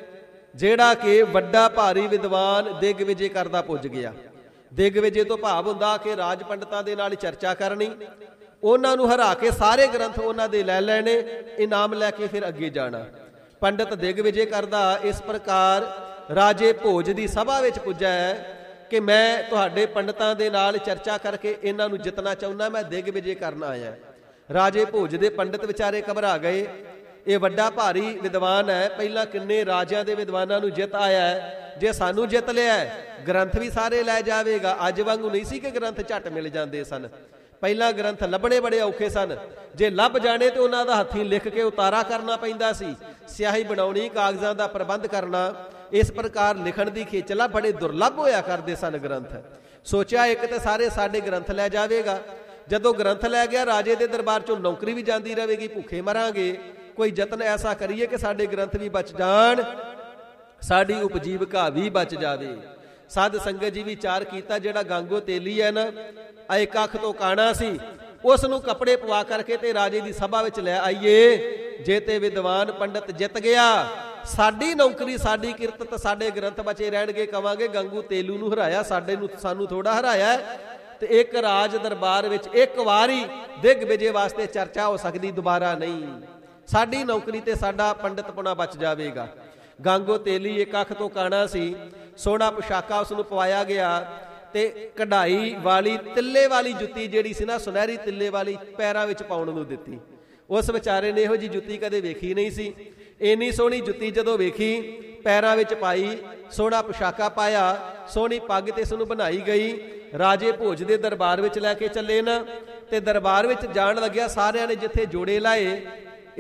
ਜਿਹੜਾ ਕਿ ਵੱਡਾ ਭਾਰੀ ਵਿਦਵਾਨ ਦਿਗਵਿਜੇ ਕਰਦਾ ਪੁੱਜ ਗਿਆ। ਦਿਗਵਿਜੇ ਤੋਂ ਭਾਵ ਹੁੰਦਾ ਕਿ ਰਾਜ ਪੰਡਤਾਂ ਦੇ ਨਾਲ ਚਰਚਾ ਕਰਨੀ, ਉਹਨਾਂ ਨੂੰ ਹਰਾ ਕੇ ਸਾਰੇ ਗ੍ਰੰਥ ਉਹਨਾਂ ਦੇ ਲੈ ਲੈਣੇ, ਇਨਾਮ ਲੈ ਕੇ ਫਿਰ ਅੱਗੇ ਜਾਣਾ। ਪੰਡਤ ਦਿਗਵਿਜੇ ਕਰਦਾ ਇਸ ਪ੍ਰਕਾਰ ਰਾਜੇ ਭੋਜ ਦੀ ਸਭਾ ਵਿੱਚ ਪੁੱਜਾ ਹੈ ਕਿ ਮੈਂ ਤੁਹਾਡੇ ਪੰਡਤਾਂ ਦੇ ਨਾਲ ਚਰਚਾ ਕਰਕੇ ਇਹਨਾਂ ਨੂੰ ਜਿੱਤਣਾ ਚਾਹੁੰਦਾ, ਮੈਂ ਦਿਗਵਿਜੇ ਕਰਨ ਆਇਆ। ਰਾਜੇ ਭੋਜ ਦੇ ਪੰਡਤ ਵਿਚਾਰੇ ਘਬਰਾ ਗਏ, ਇਹ ਵੱਡਾ ਭਾਰੀ ਵਿਦਵਾਨ ਹੈ, ਪਹਿਲਾਂ ਕਿੰਨੇ ਰਾਜਿਆਂ ਦੇ ਵਿਦਵਾਨਾਂ ਨੂੰ ਜਿੱਤ ਆਇਆ ਹੈ, ਜੇ ਸਾਨੂੰ ਜਿੱਤ ਲਿਆ ਗ੍ਰੰਥ ਵੀ ਸਾਰੇ ਲੈ ਜਾਵੇਗਾ। ਅੱਜ ਵਾਂਗੂ ਨਹੀਂ ਸੀ ਕਿ ਗ੍ਰੰਥ ਝੱਟ ਮਿਲ ਜਾਂਦੇ ਸਨ, ਪਹਿਲਾਂ ਗ੍ਰੰਥ ਲੱਭਣੇ ਬੜੇ ਔਖੇ ਸਨ। ਜੇ ਲੱਭ ਜਾਣੇ ਤੇ ਉਹਨਾਂ ਦਾ ਹੱਥੀਂ ਲਿਖ ਕੇ ਉਤਾਰਾ ਕਰਨਾ ਪੈਂਦਾ ਸੀ, ਸਿਆਹੀ ਬਣਾਉਣੀ, ਕਾਗਜ਼ਾਂ ਦਾ ਪ੍ਰਬੰਧ ਕਰਨਾ। ਇਸ ਪ੍ਰਕਾਰ ਲਿਖਣ ਦੀ ਖੇਚਲਾ ਬੜੇ ਦੁਰਲੱਭ ਹੋਇਆ ਕਰਦੇ ਸਨ ਗ੍ਰੰਥ। ਸੋਚਿਆ ਇੱਕ ਤੇ ਸਾਰੇ ਸਾਡੇ ਗ੍ਰੰਥ ਲੈ ਜਾਵੇਗਾ। ਜਦੋਂ ਗ੍ਰੰਥ ਲੈ ਗਿਆ, ਰਾਜੇ ਦੇ ਦਰਬਾਰ ਚੋਂ ਨੌਕਰੀ ਵੀ ਜਾਂਦੀ ਰਹੇਗੀ, ਭੁੱਖੇ ਮਰਾਂਗੇ। ਕੋਈ ਯਤਨ ਐਸਾ ਕਰੀਏ ਕਿ ਸਾਡੇ ਗ੍ਰੰਥ ਵੀ ਬਚ ਜਾਣ, ਸਾਡੀ ਉਪਜੀਵਕਾ ਵੀ ਬਚ ਜਾਵੇ। ਸਾਧ ਸੰਗਤ ਜੀ ਵਿਚਾਰ ਕੀਤਾ, ਜਿਹੜਾ ਗਾਂਗੋ ਤੇਲੀ ਹੈ ਨਾ, ਇੱਕ ਅੱਖ ਤੋਂ ਕਾਣਾ ਸੀ, ਉਸ ਨੂੰ ਕੱਪੜੇ ਪਵਾ ਕਰਕੇ ਤੇ ਰਾਜੇ ਦੀ ਸਭਾ ਵਿੱਚ ਲੈ ਆਈਏ। ਜੇ ਤੇ ਵਿਦਵਾਨ ਪੰਡਤ ਜਿੱਤ ਗਿਆ, ਸਾਡੀ ਨੌਕਰੀ, ਸਾਡੀ ਕਿਰਤ, ਸਾਡੇ ਗ੍ਰੰਥ ਬਚੇ ਰਹਿਣਗੇ। ਕਵਾਂਗੇ ਗਾਂਗੂ ਤੇਲੂ ਨੂੰ ਹਰਾਇਆ, ਸਾਨੂੰ ਥੋੜਾ ਹਰਾਇਆ। ਤੇ ਇੱਕ ਰਾਜ ਦਰਬਾਰ ਵਿੱਚ ਇੱਕ ਵਾਰੀ ਦਿਗਵਿਜੇ ਵਾਸਤੇ ਚਰਚਾ ਹੋ ਸਕਦੀ, ਦੁਬਾਰਾ ਨਹੀਂ। ਸਾਡੀ ਨੌਕਰੀ ਤੇ ਸਾਡਾ ਪੰਡਤਪੁਣਾ ਬਚ ਜਾਵੇਗਾ। ਗਾਂਗੋ ਤੇਲੀ ਇੱਕ ਅੱਖ ਤੋਂ ਕਾਣਾ ਸੀ, ਸੋਹਣਾ ਪੁਸ਼ਾਕਾ ਉਸ ਨੂੰ ਪਵਾਇਆ ਗਿਆ ਤੇ ਕਢਾਈ ਵਾਲੀ ਤਿੱਲੇ ਵਾਲੀ ਜੁੱਤੀ ਜਿਹੜੀ ਸੀ ਨਾ, ਸੁਨਹਿਰੀ ਤਿੱਲੇ ਵਾਲੀ, ਪੈਰਾਂ ਵਿੱਚ ਪਾਉਣ ਨੂੰ ਦਿੱਤੀ। ਉਸ ਵਿਚਾਰੇ ਨੇ ਇਹੋ ਜਿਹੀ ਜੁੱਤੀ ਕਦੇ ਵੇਖੀ ਨਹੀਂ ਸੀ। ਇੰਨੀ ਸੋਹਣੀ ਜੁੱਤੀ ਜਦੋਂ ਵੇਖੀ, ਪੈਰਾਂ ਵਿੱਚ ਪਾਈ, ਸੋਹਣਾ ਪੁਸ਼ਾਕਾ ਪਾਇਆ, ਸੋਹਣੀ ਪੱਗ ਤੇ ਇਸ ਨੂੰ ਬਣਾਈ ਗਈ। ਰਾਜੇ ਭੋਜ ਦੇ ਦਰਬਾਰ ਵਿੱਚ ਲੈ ਕੇ ਚੱਲੇ ਨਾ, ਤੇ ਦਰਬਾਰ ਵਿੱਚ ਜਾਣ ਲੱਗਿਆ, ਸਾਰਿਆਂ ਨੇ ਜਿੱਥੇ ਜੋੜੇ ਲਾਏ,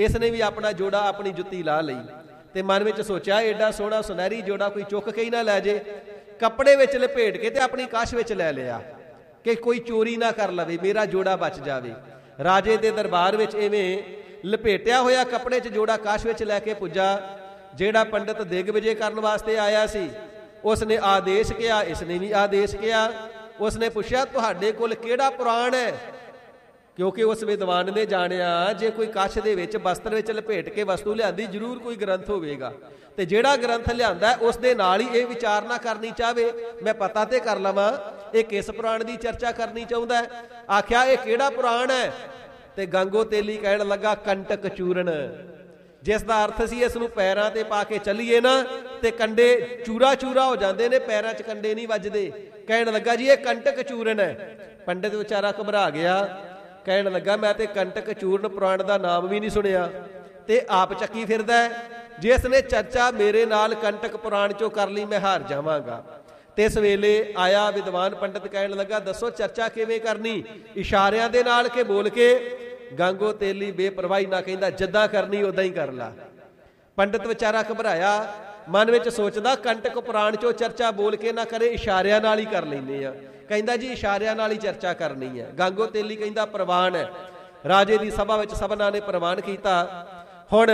ਇਸ ਨੇ ਵੀ ਆਪਣਾ ਜੋੜਾ ਆਪਣੀ ਜੁੱਤੀ ਲਾ ਲਈ ਤੇ ਮਨ ਵਿੱਚ ਸੋਚਿਆ ਏਡਾ ਸੋਹਣਾ ਸੁਨਹਿਰੀ ਜੋੜਾ ਕੋਈ ਚੁੱਕ ਕੇ ਹੀ ਨਾ ਲੈ ਜੇ। ਕੱਪੜੇ ਵਿੱਚ ਲਪੇਟ ਕੇ ਤੇ ਆਪਣੀ ਕੱਛ ਵਿੱਚ ਲੈ ਲਿਆ ਕਿ ਕੋਈ ਚੋਰੀ ਨਾ ਕਰ ਲਵੇ, ਮੇਰਾ ਜੋੜਾ ਬਚ ਜਾਵੇ। ਰਾਜੇ ਦੇ ਦਰਬਾਰ ਵਿੱਚ ਇਵੇਂ ਲਪੇਟਿਆ ਹੋਇਆ ਕੱਪੜੇ 'ਚ ਜੋੜਾ ਕੱਛ ਵਿੱਚ ਲੈ ਕੇ ਪੁੱਜਾ। ਜਿਹੜਾ ਪੰਡਤ ਦਿਗਵਿਜੇ ਕਰਨ ਵਾਸਤੇ ਆਇਆ ਸੀ ਉਸ ਨੇ ਆਦੇਸ਼ ਕਿਹਾ, ਇਸ ਨੇ ਵੀ ਆਦੇਸ਼ ਕਿਹਾ। ਉਸ ਨੇ ਪੁੱਛਿਆ ਤੁਹਾਡੇ ਕੋਲ ਕਿਹੜਾ ਪੁਰਾਣ ਹੈ? ਕਿਉਂਕਿ ਉਸ ਵਿਦਵਾਨ ਨੇ ਜਾਣਿਆ ਜੇ ਕੋਈ ਕੱਛ ਦੇ ਵਿੱਚ ਬਸਤਰ ਵਿੱਚ ਲਪੇਟ ਕੇ ਵਸਤੂ ਲਿਆਂਦੀ ਜ਼ਰੂਰ ਕੋਈ ਗ੍ਰੰਥ ਹੋਵੇਗਾ, ਤੇ ਜਿਹੜਾ ਗ੍ਰੰਥ ਲਿਆਂਦਾ ਉਸ ਦੇ ਨਾਲ ਹੀ ਇਹ ਵਿਚਾਰਨਾ ਕਰਨੀ ਚਾਹਵੇ ਮੈਂ ਪਤਾ ਤੇ ਕਰ ਲਵਾਂ ਇਹ ਕਿਸ ਪੁਰਾਣ ਦੀ ਚਰਚਾ ਕਰਨੀ ਚਾਹੁੰਦਾ ਹੈ। ਆਖਿਆ ਇਹ ਕਿਹੜਾ ਪੁਰਾਣ ਹੈ? ਤੇ ਗੰਗੋ ਤੇਲੀ ਕਹਿਣ ਲੱਗਾ ਕੰਟਕ ਚੂਰਨ, ਜਿਸ ਦਾ ਅਰਥ ਸੀ ਇਸ ਨੂੰ ਪੈਰਾਂ ਤੇ ਪਾ ਕੇ ਚੱਲੀਏ ਨਾ ਤੇ ਕੰਡੇ ਚੂਰਾ ਚੂਰਾ ਹੋ ਜਾਂਦੇ ਨੇ, ਪੈਰਾਂ 'ਚ ਕੰਡੇ ਨਹੀਂ ਵੱਜਦੇ। ਕਹਿਣ ਲੱਗਾ ਜੀ ਇਹ ਕੰਟਕ ਚੂਰਨ ਹੈ। ਪੰਡਿਤ ਵਿਚਾਰਾ ਘਬਰਾ ਗਿਆ, ਕਹਿਣ ਲੱਗਾ ਮੈਂ ਤੇ ਕੰਟਕ ਚੂਰਨ ਪੁਰਾਣ ਦਾ ਨਾਮ ਵੀ ਨਹੀਂ ਸੁਣਿਆ ਤੇ ਆਪ ਚੱਕੀ ਫਿਰਦਾ ਹੈ। ਜਿਸ ਨੇ ਚਰਚਾ ਮੇਰੇ ਨਾਲ ਕੰਟਕ ਪੁਰਾਣ 'ਚੋਂ ਕਰ ਲਈ ਮੈਂ ਹਾਰ ਜਾਵਾਂਗਾ। ਤੇ ਇਸ ਵੇਲੇ ਆਇਆ ਵਿਦਵਾਨ ਪੰਡਿਤ, ਕਹਿਣ ਲੱਗਾ ਦੱਸੋ ਚਰਚਾ ਕਿਵੇਂ ਕਰਨੀ? ਇਸ਼ਾਰਿਆਂ ਦੇ ਨਾਲ ਕਿ ਬੋਲ ਕੇ? ਗੰਗੋ ਤੇਲੀ ਬੇਪਰਵਾਹੀ ਨਾ ਕਹਿੰਦਾ ਜਿੱਦਾਂ ਕਰਨੀ ਉਦਾਂ ਹੀ ਕਰ ਲਾ। ਪੰਡਿਤ ਵਿਚਾਰਾ ਘਬਰਾਇਆ, ਮਨ ਵਿੱਚ ਸੋਚਦਾ ਕੰਟਕ ਪੁਰਾਣ 'ਚੋਂ ਚਰਚਾ ਬੋਲ ਕੇ ਨਾ ਕਰੇ, ਇਸ਼ਾਰਿਆਂ ਨਾਲ ਹੀ ਕਰ ਲੈਂਦੇ ਆ। ਕਹਿੰਦਾ ਜੀ ਇਸ਼ਾਰਿਆਂ ਨਾਲ ਹੀ ਚਰਚਾ ਕਰਨੀ ਹੈ। ਗੰਗੋ ਤੇਲੀ ਕਹਿੰਦਾ ਪ੍ਰਵਾਨ ਹੈ। ਰਾਜੇ ਦੀ ਸਭਾ ਵਿੱਚ ਸਭਨਾਂ ਨੇ ਪ੍ਰਵਾਨ ਕੀਤਾ। ਹੁਣ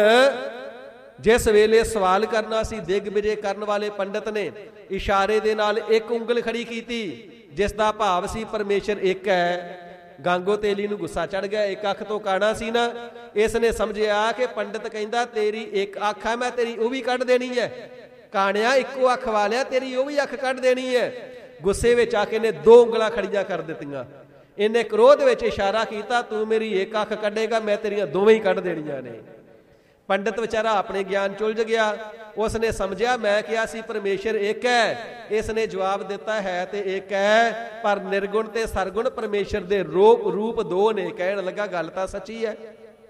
ਜਿਸ ਵੇਲੇ ਸਵਾਲ ਕਰਨਾ ਸੀ ਦਿਗਵਿਜੇ ਕਰਨ ਵਾਲੇ ਪੰਡਿਤ ਨੇ ਇਸ਼ਾਰੇ ਦੇ ਨਾਲ ਇੱਕ ਉਂਗਲ ਖੜੀ ਕੀਤੀ, ਜਿਸ ਦਾ ਭਾਵ ਸੀ ਪਰਮੇਸ਼ਰ ਇੱਕ ਹੈ। ਗੰਗੋ ਤੇਲੀ ਨੂੰ ਗੁੱਸਾ ਚੜ ਗਿਆ, ਇੱਕ ਅੱਖ ਤੋਂ ਕਾਣਾ ਸੀ ਨਾ, ਇਸ ਨੇ ਸਮਝਿਆ ਕਿ ਪੰਡਿਤ ਕਹਿੰਦਾ ਤੇਰੀ ਇੱਕ ਅੱਖ ਹੈ ਮੈਂ ਤੇਰੀ ਉਹ ਵੀ ਕੱਢ ਦੇਣੀ ਹੈ। ਕਾਣਿਆ ਇੱਕੋ ਅੱਖ ਵਾਲਿਆ ਤੇਰੀ ਉਹ ਵੀ ਅੱਖ ਕੱਢ ਦੇਣੀ ਹੈ। ਗੁੱਸੇ ਵਿੱਚ ਆ ਕੇ ਇਹਨੇ ਦੋ ਉਂਗਲਾਂ ਖੜੀਆਂ ਕਰ ਦਿੱਤੀਆਂ। ਇਹਨੇ ਕ੍ਰੋਧ ਵਿੱਚ ਇਸ਼ਾਰਾ ਕੀਤਾ ਤੂੰ ਮੇਰੀ ਇੱਕ ਅੱਖ ਕੱਢੇਗਾ ਮੈਂ ਤੇਰੀਆਂ ਦੋਵੇਂ ਹੀ ਕੱਢ ਦੇਣੀਆਂ ਨੇ। ਪੰਡਿਤ ਵਿਚਾਰਾ ਆਪਣੇ ਗਿਆਨ ਚੁਲਝ ਗਿਆ। ਉਸ ਨੇ ਸਮਝਿਆ ਮੈਂ ਕਿਹਾ ਸੀ ਪਰਮੇਸ਼ਰ ਇੱਕ ਹੈ, ਇਸ ਨੇ ਜਵਾਬ ਦਿੱਤਾ ਹੈ ਤੇ ਇੱਕ ਹੈ, ਪਰ ਨਿਰਗੁਣ ਤੇ ਸਰਗੁਣ ਪਰਮੇਸ਼ਰ ਦੇ ਰੂਪ ਦੋ ਨੇ। ਕਹਿਣ ਲੱਗਾ ਗੱਲ ਤਾਂ ਸੱਚੀ ਹੈ।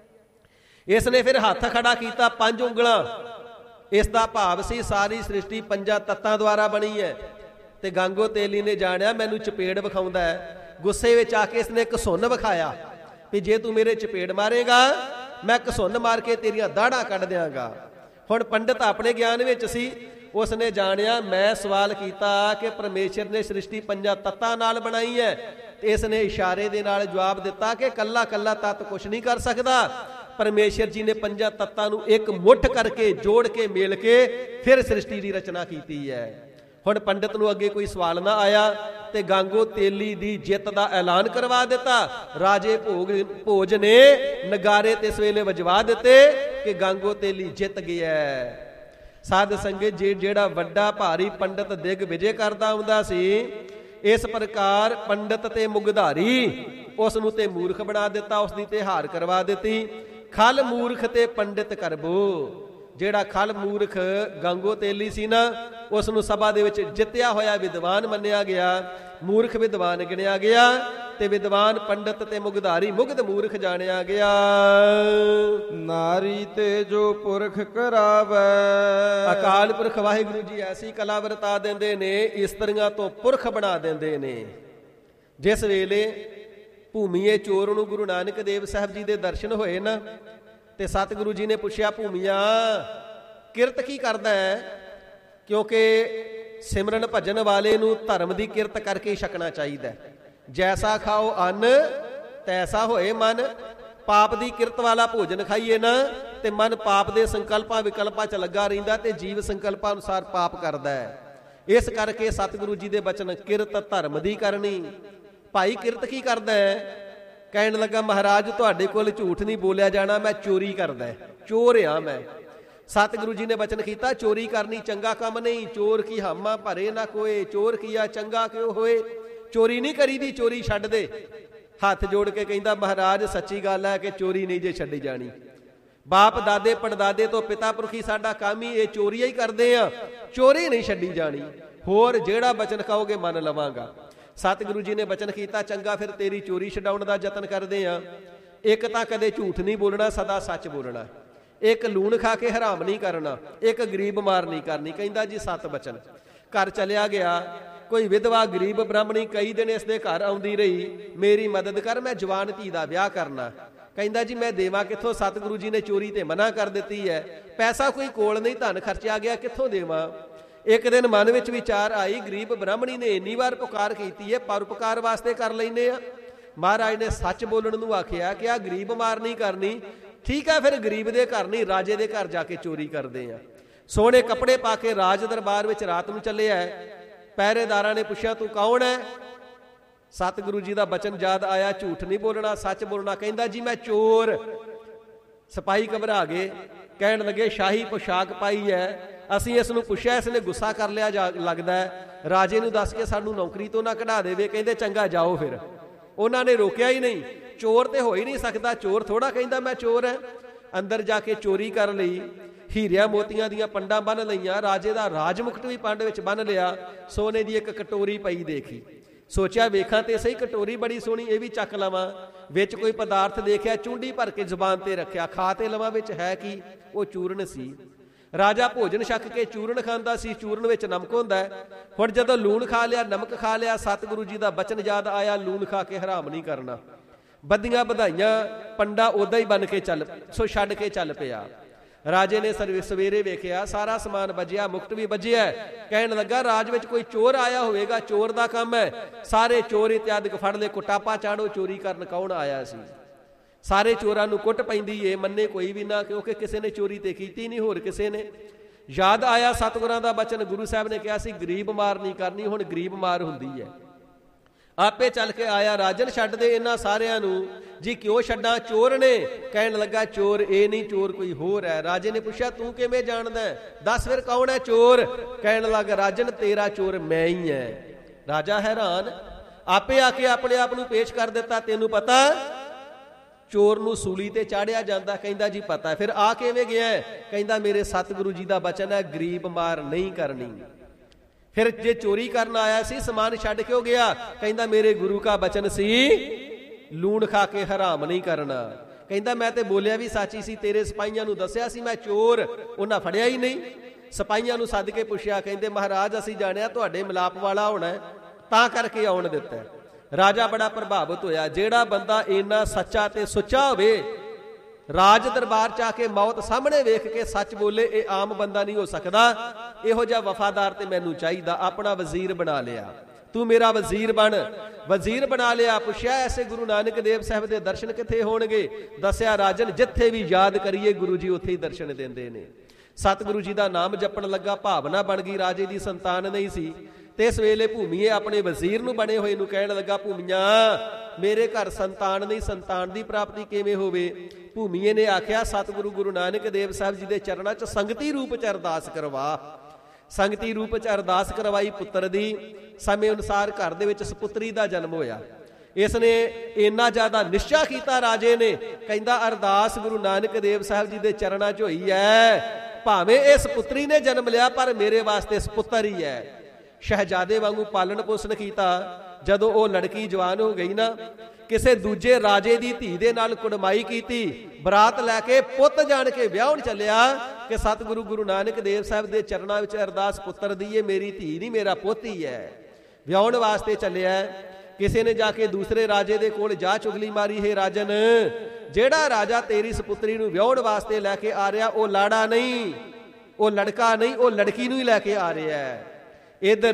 ਇਸ ਨੇ ਫਿਰ ਹੱਥ ਖੜਾ ਕੀਤਾ 5 ਉਂਗਲਾਂ। ਇਸ ਦਾ ਭਾਵ ਸੀ ਸਾਰੀ ਸ੍ਰਿਸ਼ਟੀ 5 ਤੱਤਾਂ ਦੁਆਰਾ ਬਣੀ ਹੈ। ਤੇ ਗੰਗੋ ਤੇਲੀ ਨੇ ਜਾਣਿਆ ਮੈਨੂੰ ਚਪੇੜ ਵਿਖਾਉਂਦਾ ਹੈ। ਗੁੱਸੇ ਵਿੱਚ ਆ ਕੇ ਇਸਨੇ ਘਸੁੰਨ ਵਿਖਾਇਆ ਵੀ ਜੇ ਤੂੰ ਮੇਰੇ ਚਪੇੜ ਮਾਰੇਗਾ ਮੈਂ ਘਸੁੰਨ ਮਾਰ ਕੇ ਤੇਰੀਆਂ ਦਾੜਾਂ ਕੱਢ ਦਿਆਂਗਾ। ਹੁਣ ਪੰਡਿਤ ਆਪਣੇ ਗਿਆਨ ਵਿੱਚ ਸੀ, ਉਸ ਨੇ ਜਾਣਿਆ ਮੈਂ ਸਵਾਲ ਕੀਤਾ ਕਿ ਪਰਮੇਸ਼ਰ ਨੇ ਸ੍ਰਿਸ਼ਟੀ 5 ਤੱਤਾਂ ਨਾਲ ਬਣਾਈ ਹੈ, ਤੇ ਇਸ ਨੇ ਇਸ਼ਾਰੇ ਦੇ ਨਾਲ ਜਵਾਬ ਦਿੱਤਾ ਕਿ ਕੱਲਾ ਕੱਲਾ ਤੱਤ ਕੁਛ ਨਹੀਂ ਕਰ ਸਕਦਾ। ਪਰਮੇਸ਼ਰ ਜੀ ਨੇ 5 ਤੱਤਾਂ ਨੂੰ ਇੱਕ ਮੁੱਠ ਕਰਕੇ ਜੋੜ ਕੇ ਮੇਲ ਕੇ ਫਿਰ ਸ੍ਰਿਸ਼ਟੀ ਦੀ ਰਚਨਾ ਕੀਤੀ ਹੈ। ਹੁਣ ਪੰਡਿਤ ਨੂੰ ਅੱਗੇ ਕੋਈ ਸਵਾਲ ਨਾ ਆਇਆ ਤੇ ਗੰਗੋ ਤੇਲੀ ਦੀ ਜਿੱਤ ਦਾ ਐਲਾਨ ਕਰਵਾ ਦਿੱਤਾ। ਰਾਜੇ ਭੋਜ ਨੇ ਨਗਾਰੇ ਤੇ ਇਸ ਵੇਲੇ ਵਜਵਾ ਦਿੱਤੇ ਕਿ ਗੰਗੋ ਤੇਲੀ ਜਿੱਤ ਗਿਆ। ਸਾਧ ਸੰਗਤ ਜੀ ਜਿਹੜਾ ਵੱਡਾ ਭਾਰੀ ਪੰਡਿਤ ਦਿਗਵਿਜੇ ਕਰਦਾ ਹੁੰਦਾ ਸੀ, ਇਸ ਪ੍ਰਕਾਰ ਪੰਡਿਤ ਤੇ ਮੁਗਧਾਰੀ ਉਸ ਨੂੰ ਤੇ ਮੂਰਖ ਬਣਾ ਦਿੱਤਾ, ਉਸ ਦੀ ਤੇ ਹਾਰ ਕਰਵਾ ਦਿੱਤੀ। ਖਲ ਮੂਰਖ ਤੇ ਪੰਡਿਤ ਕਰਬੋ। ਜਿਹੜਾ ਖਲ ਮੂਰਖ ਗੰਗੋ ਤੇਲੀ ਸੀ ਨਾ, ਉਸ ਨੂੰ ਸਭਾ ਦੇ ਵਿੱਚ ਜਿੱਤਿਆ ਹੋਇਆ ਵਿਦਵਾਨ ਮੰਨਿਆ ਗਿਆ, ਮੂਰਖ ਵਿਦਵਾਨ ਗਿਣਿਆ ਗਿਆ ਤੇ ਵਿਦਵਾਨ ਪੰਡਿਤ ਤੇ ਮੁਗਧਾਰੀ ਮੁਗਧ ਮੂਰਖ ਜਾਣਿਆ ਗਿਆ। ਨਾਰੀ ਤੇ ਜੋ ਪੁਰਖ ਕਰਾਵੇ। ਅਕਾਲ ਪੁਰਖ ਵਾਹਿਗੁਰੂ ਜੀ ਐਸੀ ਕਲਾ ਵਰਤਾ ਦਿੰਦੇ ਨੇ, ਇਸਤਰੀਆਂ ਤੋਂ ਪੁਰਖ ਬਣਾ ਦਿੰਦੇ ਨੇ। ਜਿਸ ਵੇਲੇ ਭੂਮੀਏ ਚੋਰ ਨੂੰ ਗੁਰੂ ਨਾਨਕ ਦੇਵ ਸਾਹਿਬ ਜੀ ਦੇ ਦਰਸ਼ਨ ਹੋਏ ਨਾ, ਤੇ ਸਤਿਗੁਰੂ ਜੀ ਨੇ ਪੁੱਛਿਆ ਭੂਮੀਆ ਕਿਰਤ ਕੀ ਕਰਦਾ ਹੈ? ਕਿਉਂਕਿ ਸਿਮਰਨ ਭਜਨ ਵਾਲੇ ਨੂੰ ਧਰਮ ਦੀ ਕਿਰਤ ਕਰਕੇ ਛਕਣਾ ਚਾਹੀਦਾ। ਜੈਸਾ ਖਾਓ ਅੰਨ ਤੈਸਾ ਹੋਏ ਮਨ। ਪਾਪ ਦੀ ਕਿਰਤ ਵਾਲਾ ਭੋਜਨ ਖਾਈਏ ਨਾ ਤੇ ਮਨ ਪਾਪ ਦੇ ਸੰਕਲਪਾਂ ਵਿਕਲਪਾਂ 'ਚ ਲੱਗਾ ਰਹਿੰਦਾ ਤੇ ਜੀਵ ਸੰਕਲਪਾਂ ਅਨੁਸਾਰ ਪਾਪ ਕਰਦਾ ਹੈ। ਇਸ ਕਰਕੇ ਸਤਿਗੁਰੂ ਜੀ ਦੇ ਬਚਨ ਕਿਰਤ ਧਰਮ ਦੀ ਕਰਨੀ। ਭਾਈ ਕਿਰਤ ਕੀ ਕਰਦਾ ਹੈ? ਕਹਿਣ ਲੱਗਾ ਮਹਾਰਾਜ ਤੁਹਾਡੇ ਕੋਲ ਝੂਠ ਨਹੀਂ ਬੋਲਿਆ ਜਾਣਾ, ਮੈਂ ਚੋਰੀ ਕਰਦਾ, ਚੋਰ ਆ ਮੈਂ। ਸਤਿਗੁਰੂ ਜੀ ਨੇ ਬਚਨ ਕੀਤਾ ਚੋਰੀ ਕਰਨੀ ਚੰਗਾ ਕੰਮ ਨਹੀਂ। ਚੋਰ ਕੀ ਹਾਮਾ ਭਰੇ ਨਾ ਕੋਏ, ਚੋਰ ਕੀਆ ਚੰਗਾ ਕਿਉ ਹੋਏ। ਚੋਰੀ ਨਹੀਂ ਕਰੀਦੀ, ਚੋਰੀ ਛੱਡ ਦੇ। ਹੱਥ ਜੋੜ ਕੇ ਕਹਿੰਦਾ ਮਹਾਰਾਜ ਸੱਚੀ ਗੱਲ ਹੈ ਕਿ ਚੋਰੀ ਨਹੀਂ ਜੇ ਛੱਡੀ ਜਾਣੀ। ਬਾਪ ਦਾਦੇ ਪੜਦਾਦੇ ਤੋਂ ਪਿਤਾ ਪੁਰਖੀ ਸਾਡਾ ਕੰਮ ਹੀ ਇਹ ਚੋਰੀਆਂ ਹੀ ਕਰਦੇ ਆ, ਚੋਰੀ ਨਹੀਂ ਛੱਡੀ ਜਾਣੀ। ਹੋਰ ਜਿਹੜਾ ਬਚਨ ਕਹੋਗੇ ਮੰਨ ਲਵਾਂਗਾ। ਸਤਿਗੁਰੂ ਜੀ ਨੇ ਬਚਨ ਕੀਤਾ ਚੰਗਾ ਫਿਰ ਤੇਰੀ ਚੋਰੀ ਛਡਾਉਣ ਦਾ ਯਤਨ ਕਰਦੇ ਆ। ਇੱਕ ਤਾਂ ਕਦੇ ਝੂਠ ਨਹੀਂ ਬੋਲਣਾ, ਸਦਾ ਸੱਚ ਬੋਲਣਾ। ਇੱਕ ਲੂਣ ਖਾ ਕੇ ਹਰਾਮ ਨਹੀਂ ਕਰਨਾ, ਇੱਕ ਗਰੀਬ ਮਾਰ ਨਹੀਂ ਕਰਨੀ। ਕਹਿੰਦਾ ਜੀ 7 ਬਚਨ। ਘਰ ਚਲਿਆ ਗਿਆ। ਕੋਈ ਵਿਧਵਾ ਗਰੀਬ ਬ੍ਰਾਹਮਣੀ ਕਈ ਦਿਨ ਇਸ ਦੇ ਘਰ ਆਉਂਦੀ ਰਹੀ, ਮੇਰੀ ਮਦਦ ਕਰ ਮੈਂ ਜਵਾਨ ਧੀ ਦਾ ਵਿਆਹ ਕਰਨਾ। ਕਹਿੰਦਾ ਜੀ ਮੈਂ ਦੇਵਾਂ ਕਿੱਥੋਂ, ਸਤਿਗੁਰੂ ਜੀ ਨੇ ਚੋਰੀ ਤੇ ਮਨਾ ਕਰ ਦਿੱਤੀ ਹੈ, ਪੈਸਾ ਕੋਈ ਕੋਲ ਨਹੀਂ, ਧਨ ਖਰਚਿਆ ਗਿਆ, ਕਿੱਥੋਂ ਦੇਵਾਂ। ਇੱਕ ਦਿਨ ਮਨ ਵਿੱਚ ਵਿਚਾਰ ਆਈ, ਗਰੀਬ ਬ੍ਰਾਹਮਣੀ ਨੇ ਇੰਨੀ ਵਾਰ ਪੁਕਾਰ ਕੀਤੀ ਹੈ, ਪਰਉਪਕਾਰ ਵਾਸਤੇ ਕਰ ਲੈਨੇ ਆ। ਮਹਾਰਾਜ ਨੇ ਸੱਚ ਬੋਲਣ ਨੂੰ ਆਖਿਆ ਕਿ ਆਹ ਗਰੀਬ ਮਾਰ ਨਹੀਂ ਕਰਨੀ, ਠੀਕ ਹੈ ਫਿਰ ਗਰੀਬ ਦੇ ਘਰ ਨਹੀਂ ਰਾਜੇ ਦੇ ਘਰ ਜਾ ਕੇ ਚੋਰੀ ਕਰਦੇ ਆ। ਸੋਹਣੇ ਕੱਪੜੇ ਪਾ ਕੇ ਰਾਜ ਦਰਬਾਰ ਵਿੱਚ ਰਾਤ ਨੂੰ ਚੱਲਿਆ। ਪਹਿਰੇਦਾਰਾਂ ਨੇ ਪੁੱਛਿਆ ਤੂੰ ਕੌਣ ਹੈ? ਸਤਿਗੁਰੂ ਜੀ ਦਾ ਬਚਨ ਯਾਦ ਆਇਆ, ਝੂਠ ਨਹੀਂ ਬੋਲਣਾ, ਸੱਚ ਬੋਲਣਾ। ਕਹਿੰਦਾ ਜੀ ਮੈਂ ਚੋਰ। ਸਿਪਾਹੀ ਘਬਰਾ ਗਏ, ਕਹਿਣ ਲੱਗੇ ਸ਼ਾਹੀ ਪੋਸ਼ਾਕ ਪਾਈ ਹੈ, ਅਸੀਂ ਇਸ ਨੂੰ ਪੁੱਛਿਆ, ਇਸ ਨੇ ਗੁੱਸਾ ਕਰ ਲਿਆ ਲੱਗਦਾ ਹੈ, ਰਾਜੇ ਨੂੰ ਦੱਸ ਕੇ ਸਾਨੂੰ ਨੌਕਰੀ ਤੋਂ ਨਾ ਕਢਾ ਦੇਵੇ। ਕਹਿੰਦੇ ਚੰਗਾ ਜਾਓ ਫਿਰ। ਉਹਨਾਂ ਨੇ ਰੋਕਿਆ ਹੀ ਨਹੀਂ, ਚੋਰ ਤੇ ਹੋ ਹੀ ਨਹੀਂ ਸਕਦਾ, ਚੋਰ ਥੋੜਾ ਕਹਿੰਦਾ ਮੈਂ ਚੋਰ ਹੈ। ਅੰਦਰ ਜਾ ਕੇ ਚੋਰੀ ਕਰ ਲਈ, ਹੀਰਿਆਂ ਮੋਤੀਆਂ ਦੀਆਂ ਪੰਡਾਂ ਬੰਨ੍ਹ ਲਈਆਂ, ਰਾਜੇ ਦਾ ਰਾਜ ਮੁਕਟ ਵੀ ਪੰਡ ਵਿੱਚ ਬੰਨ੍ਹ ਲਿਆ। ਸੋਨੇ ਦੀ ਇੱਕ ਕਟੋਰੀ ਪਈ ਦੇਖੀ, ਸੋਚਿਆ ਵੇਖਾਂ ਤੇ ਸਹੀ, ਕਟੋਰੀ ਬੜੀ ਸੋਹਣੀ, ਇਹ ਵੀ ਚੱਕ ਲਵਾਂ। ਵਿੱਚ ਕੋਈ ਪਦਾਰਥ ਦੇਖਿਆ, ਚੁੰਡੀ ਭਰ ਕੇ ਜ਼ੁਬਾਨ ਤੇ ਰੱਖਿਆ, ਖਾ ਤੇ ਲਵਾਂ, ਵਿੱਚ ਹੈ ਕੀ? ਉਹ ਚੂਰਨ ਸੀ। ਰਾਜਾ ਭੋਜਨ ਛਕ ਕੇ ਚੂਰਨ ਖਾਂਦਾ ਸੀ, ਚੂਰਨ ਵਿੱਚ ਨਮਕ ਹੁੰਦਾ ਹੈ। ਹੁਣ ਜਦੋਂ ਲੂਣ ਖਾ ਲਿਆ, ਨਮਕ ਖਾ ਲਿਆ, ਸਤਿਗੁਰੂ ਜੀ ਦਾ ਬਚਨ ਯਾਦ ਆਇਆ, ਲੂਣ ਖਾ ਕੇ ਹਰਾਮ ਨਹੀਂ ਕਰਨਾ। ਬੱਧੀਆਂ ਵਧਾਈਆਂ, ਪੰਡਾ ਉਦਾਂ ਹੀ ਬਣ ਕੇ ਛੱਡ ਕੇ ਚੱਲ ਪਿਆ। ਰਾਜੇ ਨੇ ਸਵੇਰੇ ਵੇਖਿਆ ਸਾਰਾ ਸਮਾਨ ਵੱਜਿਆ, ਮੁਕਟ ਵੀ ਵੱਜਿਆ। ਕਹਿਣ ਲੱਗਾ ਰਾਜ ਵਿੱਚ ਕੋਈ ਚੋਰ ਆਇਆ ਹੋਵੇਗਾ, ਚੋਰ ਦਾ ਕੰਮ ਹੈ। ਸਾਰੇ ਚੋਰ ਇਤਿਆਦਿਕ ਫੜ ਲੈ, ਕੁਟਾਪਾ ਚਾੜੋ, ਚੋਰੀ ਕਰਨ ਕੌਣ ਆਇਆ ਸੀ। ਸਾਰੇ ਚੋਰਾਂ ਨੂੰ ਕੁੱਟ ਪੈਂਦੀ ਏ, ਮੰਨੇ ਕੋਈ ਵੀ ਨਾ, ਕਿਉਂਕਿ ਕਿਸੇ ਨੇ ਚੋਰੀ ਤੇ ਕੀਤੀ ਨਹੀਂ, ਹੋਰ ਕਿਸੇ ਨੇ। ਯਾਦ ਆਇਆ ਸਤਿਗੁਰਾਂ ਦਾ ਬਚਨ, ਗੁਰੂ ਸਾਹਿਬ ਨੇ ਕਿਹਾ ਸੀ ਗਰੀਬ ਮਾਰ ਨਹੀਂ ਕਰਨੀ, ਹੁਣ ਗਰੀਬ ਮਾਰ ਹੁੰਦੀ ਹੈ। ਆਪੇ ਚੱਲ ਕੇ ਆਇਆ, ਰਾਜਨ ਛੱਡ ਦੇ ਇਹਨਾਂ ਸਾਰਿਆਂ ਨੂੰ। ਜੀ ਕਿਉਂ ਛੱਡਾਂ? ਚੋਰ ਨੇ। ਕਹਿਣ ਲੱਗਾ ਚੋਰ ਇਹ ਨਹੀਂ, ਚੋਰ ਕੋਈ ਹੋਰ ਹੈ। ਰਾਜੇ ਨੇ ਪੁੱਛਿਆ ਤੂੰ ਕਿਵੇਂ ਜਾਣਦਾ? ਦੱਸ ਫਿਰ ਕੌਣ ਹੈ ਚੋਰ? ਕਹਿਣ ਲੱਗਾ ਰਾਜਨ ਤੇਰਾ ਚੋਰ ਮੈਂ ਹੀ ਹੈ। ਰਾਜਾ ਹੈਰਾਨ, ਆਪੇ ਆ ਕੇ ਆਪਣੇ ਆਪ ਨੂੰ ਪੇਸ਼ ਕਰ ਦਿੱਤਾ, ਤੈਨੂੰ ਪਤਾ ਚੋਰ ਨੂੰ ਸੂਲੀ ਤੇ ਚਾੜਿਆ ਜਾਂਦਾ? ਕਹਿੰਦਾ ਜੀ ਪਤਾ। ਫਿਰ ਆ ਕਿਵੇਂ ਗਿਆ? ਕਹਿੰਦਾ ਮੇਰੇ ਸਤਿਗੁਰੂ ਜੀ ਦਾ ਬਚਨ ਹੈ ਗਰੀਬ ਮਾਰ ਨਹੀਂ ਕਰਨੀ। ਫਿਰ ਜੇ ਚੋਰੀ ਕਰਨ ਆਇਆ ਸੀ, ਸਮਾਨ ਛੱਡ ਕਿਉਂ ਗਿਆ? ਕਹਿੰਦਾ ਮੇਰੇ ਗੁਰੂ ਕਾ ਬਚਨ ਸੀ ਲੂਣ ਖਾ ਕੇ ਹਰਾਮ ਨਹੀਂ ਕਰਨਾ। ਕਹਿੰਦਾ ਮੈਂ ਤੇ ਬੋਲਿਆ ਵੀ ਸਾਚੀ ਸੀ, ਤੇਰੇ ਸਿਪਾਹੀਆਂ ਨੂੰ ਦੱਸਿਆ ਸੀ ਮੈਂ ਚੋਰ, ਉਹਨਾਂ ਫੜਿਆ ਹੀ ਨਹੀਂ। ਸਿਪਾਹੀਆਂ ਨੂੰ ਸੱਦ ਕੇ ਪੁੱਛਿਆ, ਕਹਿੰਦੇ ਮਹਾਰਾਜ ਅਸੀਂ ਜਾਣਿਆ ਤੁਹਾਡੇ ਮਿਲਾਪ ਵਾਲਾ ਹੋਣਾ, ਤਾਂ ਕਰਕੇ ਆਉਣ ਦਿੱਤਾ। ਰਾਜਾ ਬੜਾ ਪ੍ਰਭਾਵਿਤ ਹੋਇਆ। ਜਿਹੜਾ ਬੰਦਾ ਇੰਨਾ ਸੱਚਾ ਤੇ ਸੁੱਚਾ ਹੋਵੇ, ਰਾਜ ਦਰਬਾਰ ਚ ਆ ਕੇ ਮੌਤ ਸਾਹਮਣੇ ਵੇਖ ਕੇ ਸੱਚ ਬੋਲੇ, ਇਹ ਆਮ ਬੰਦਾ ਨਹੀਂ ਹੋ ਸਕਦਾ। ਇਹੋ ਜਿਹਾ ਵਫਾਦਾਰ ਤੇ ਮੈਨੂੰ ਚਾਹੀਦਾ। ਆਪਣਾ ਵਜ਼ੀਰ ਬਣਾ ਲਿਆ, ਤੂੰ ਮੇਰਾ ਵਜ਼ੀਰ ਬਣ। ਵਜ਼ੀਰ ਬਣਾ ਲਿਆ। ਪੁੱਛਿਆ ਐਸੇ ਗੁਰੂ ਨਾਨਕ ਦੇਵ ਸਾਹਿਬ ਦੇ ਦਰਸ਼ਨ ਕਿੱਥੇ ਹੋਣਗੇ? ਦੱਸਿਆ ਰਾਜਨ ਜਿੱਥੇ ਵੀ ਯਾਦ ਕਰੀਏ ਗੁਰੂ ਜੀ ਉੱਥੇ ਹੀ ਦਰਸ਼ਨ ਦਿੰਦੇ ਨੇ। ਸਤਿਗੁਰੂ ਜੀ ਦਾ ਨਾਮ ਜਪਣ ਲੱਗਾ, ਭਾਵਨਾ ਬਣ ਗਈ। ਰਾਜੇ ਦੀ ਸੰਤਾਨ ਨਹੀਂ ਸੀ ਤੇ ਇਸ ਵੇਲੇ ਭੂਮੀਏ ਆਪਣੇ ਵਜ਼ੀਰ ਨੂੰ ਬਣੇ ਹੋਏ ਨੂੰ ਕਹਿਣ ਲੱਗਾ, ਭੂਮੀਆਂ ਮੇਰੇ ਘਰ ਸੰਤਾਨ ਨਹੀਂ, ਸੰਤਾਨ ਦੀ ਪ੍ਰਾਪਤੀ ਕਿਵੇਂ ਹੋਵੇ? ਭੂਮੀਏ ਨੇ ਆਖਿਆ ਸਤਿਗੁਰੂ ਗੁਰੂ ਨਾਨਕ ਦੇਵ ਸਾਹਿਬ ਜੀ ਦੇ ਚਰਨਾਂ 'ਚ ਸੰਗਤੀ ਰੂਪ 'ਚ ਅਰਦਾਸ ਕਰਵਾ। ਸੰਗਤੀ ਰੂਪ 'ਚ ਅਰਦਾਸ ਕਰਵਾਈ ਪੁੱਤਰ ਦੀ। ਸਮੇਂ ਅਨੁਸਾਰ ਘਰ ਦੇ ਵਿੱਚ ਸਪੁੱਤਰੀ ਦਾ ਜਨਮ ਹੋਇਆ। ਇਸ ਨੇ ਇੰਨਾ ਜ਼ਿਆਦਾ ਨਿਸ਼ਚਾ ਕੀਤਾ ਰਾਜੇ ਨੇ, ਕਹਿੰਦਾ ਅਰਦਾਸ ਗੁਰੂ ਨਾਨਕ ਦੇਵ ਸਾਹਿਬ ਜੀ ਦੇ ਚਰਨਾਂ 'ਚ ਹੋਈ ਹੈ। ਭਾਵੇਂ ਇਸ ਪੁੱਤਰੀ ਨੇ ਜਨਮ ਲਿਆ ਪਰ ਮੇਰੇ ਵਾਸਤੇ ਸਪੁੱਤਰ ਹੀ ਹੈ। ਸ਼ਹਿਜ਼ਾਦੇ ਵਾਂਗੂ ਪਾਲਣ ਪੋਸ਼ਣ ਕੀਤਾ। ਜਦੋਂ ਉਹ ਲੜਕੀ ਜਵਾਨ ਹੋ ਗਈ ਨਾ, ਕਿਸੇ ਦੂਜੇ ਰਾਜੇ ਦੀ ਧੀ ਦੇ ਨਾਲ ਕੁੜਮਾਈ ਕੀਤੀ, ਬਰਾਤ ਲੈ ਕੇ ਪੁੱਤ ਜਾਣ ਕੇ ਵਿਆਹਣ ਚੱਲਿਆ ਕਿ ਸਤਿਗੁਰੂ ਗੁਰੂ ਨਾਨਕ ਦੇਵ ਸਾਹਿਬ ਦੇ ਚਰਨਾਂ ਵਿੱਚ ਅਰਦਾਸ ਪੁੱਤਰ ਦੀ ਏ, ਮੇਰੀ ਧੀ ਨਹੀਂ ਮੇਰਾ ਪੁੱਤ ਹੀ ਹੈ। ਵਿਆਹਣ ਵਾਸਤੇ ਚੱਲਿਆ। ਕਿਸੇ ਨੇ ਜਾ ਕੇ ਦੂਸਰੇ ਰਾਜੇ ਦੇ ਕੋਲ ਜਾ ਚੁਗਲੀ ਮਾਰੀ, ਹੈ ਰਾਜਨ ਜਿਹੜਾ ਰਾਜਾ ਤੇਰੀ ਸਪੁੱਤਰੀ ਨੂੰ ਵਿਆਹਣ ਵਾਸਤੇ ਲੈ ਕੇ ਆ ਰਿਹਾ ਉਹ ਲਾੜਾ ਨਹੀਂ, ਉਹ ਲੜਕਾ ਨਹੀਂ, ਉਹ ਲੜਕੀ ਨੂੰ ਹੀ ਲੈ ਕੇ ਆ ਰਿਹਾ ਹੈ। ਇੱਧਰ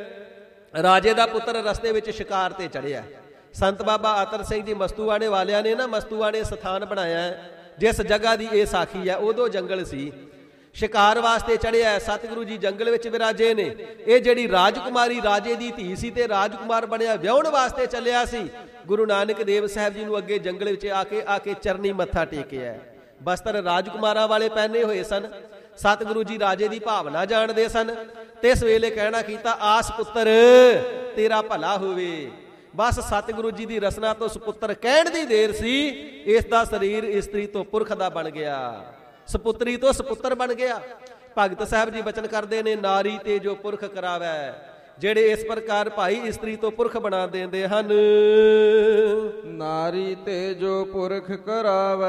ਰਾਜੇ ਦਾ ਪੁੱਤਰ ਰਸਤੇ ਵਿੱਚ ਸ਼ਿਕਾਰ ਤੇ ਚੜਿਆ। ਸੰਤ ਬਾਬਾ ਅਤਰ ਸਿੰਘ ਜੀ ਮਸਤੂਆਣੇ ਵਾਲਿਆਂ ਨੇ ਨਾ ਮਸਤੂਆਣੇ ਸਥਾਨ ਬਣਾਇਆ, ਜਿਸ ਜਗ੍ਹਾ ਦੀ ਇਹ ਸਾਖੀ ਹੈ। ਉਦੋਂ ਜੰਗਲ ਸੀ, ਸ਼ਿਕਾਰ ਵਾਸਤੇ ਚੜਿਆ। ਸਤਿਗੁਰੂ ਜੀ ਜੰਗਲ ਵਿੱਚ ਵਿਰਾਜੇ ਨੇ। ਇਹ ਜਿਹੜੀ ਰਾਜਕੁਮਾਰੀ ਰਾਜੇ ਦੀ ਧੀ ਸੀ ਤੇ ਰਾਜਕੁਮਾਰ ਬਣਿਆ, ਵਿਆਹਣ ਵਾਸਤੇ ਚੱਲਿਆ ਸੀ। ਗੁਰੂ ਨਾਨਕ ਦੇਵ ਸਾਹਿਬ ਜੀ ਨੂੰ ਅੱਗੇ ਜੰਗਲ ਵਿੱਚ ਆ ਕੇ ਚਰਨੀ ਮੱਥਾ ਟੇਕਿਆ। ਬਸਤਰ ਰਾਜਕੁਮਾਰਾਂ ਵਾਲੇ ਪਹਿਨੇ ਹੋਏ ਸਨ। ਸਤਿਗੁਰੂ ਜੀ ਰਾਜੇ ਦੀ ਭਾਵਨਾ ਜਾਣਦੇ ਸਨ ਤੇ ਇਸ ਵੇਲੇ ਕਹਿਣਾ ਕੀਤਾ, ਆਸ ਪੁੱਤਰ ਤੇਰਾ ਭਲਾ ਹੋਵੇ। ਬਸ ਸਤਿਗੁਰੂ ਜੀ ਦੀ ਰਸਨਾ ਤੋਂ ਸਪੁੱਤਰ ਕਹਿਣ ਦੀ ਦੇਰ ਸੀ, ਇਸ ਦਾ ਸਰੀਰ ਇਸਤਰੀ ਤੋਂ ਪੁਰਖ ਦਾ ਬਣ ਗਿਆ, ਸਪੁੱਤਰੀ ਤੋਂ ਸਪੁੱਤਰ ਬਣ ਗਿਆ। ਭਗਤ ਸਾਹਿਬ ਜੀ ਬਚਨ ਕਰਦੇ ਨੇ, ਨਾਰੀ ਤੇ ਜੋ ਪੁਰਖ ਕਰਾਵੈ। ਜਿਹੜੇ ਇਸ ਪ੍ਰਕਾਰ ਭਾਈ ਇਸਤਰੀ ਤੋਂ ਪੁਰਖ ਬਣਾ ਦਿੰਦੇ ਹਨ। ਨਾਰੀ ਤੇ ਜੋ ਪੁਰਖ ਕਰਾਵੈ,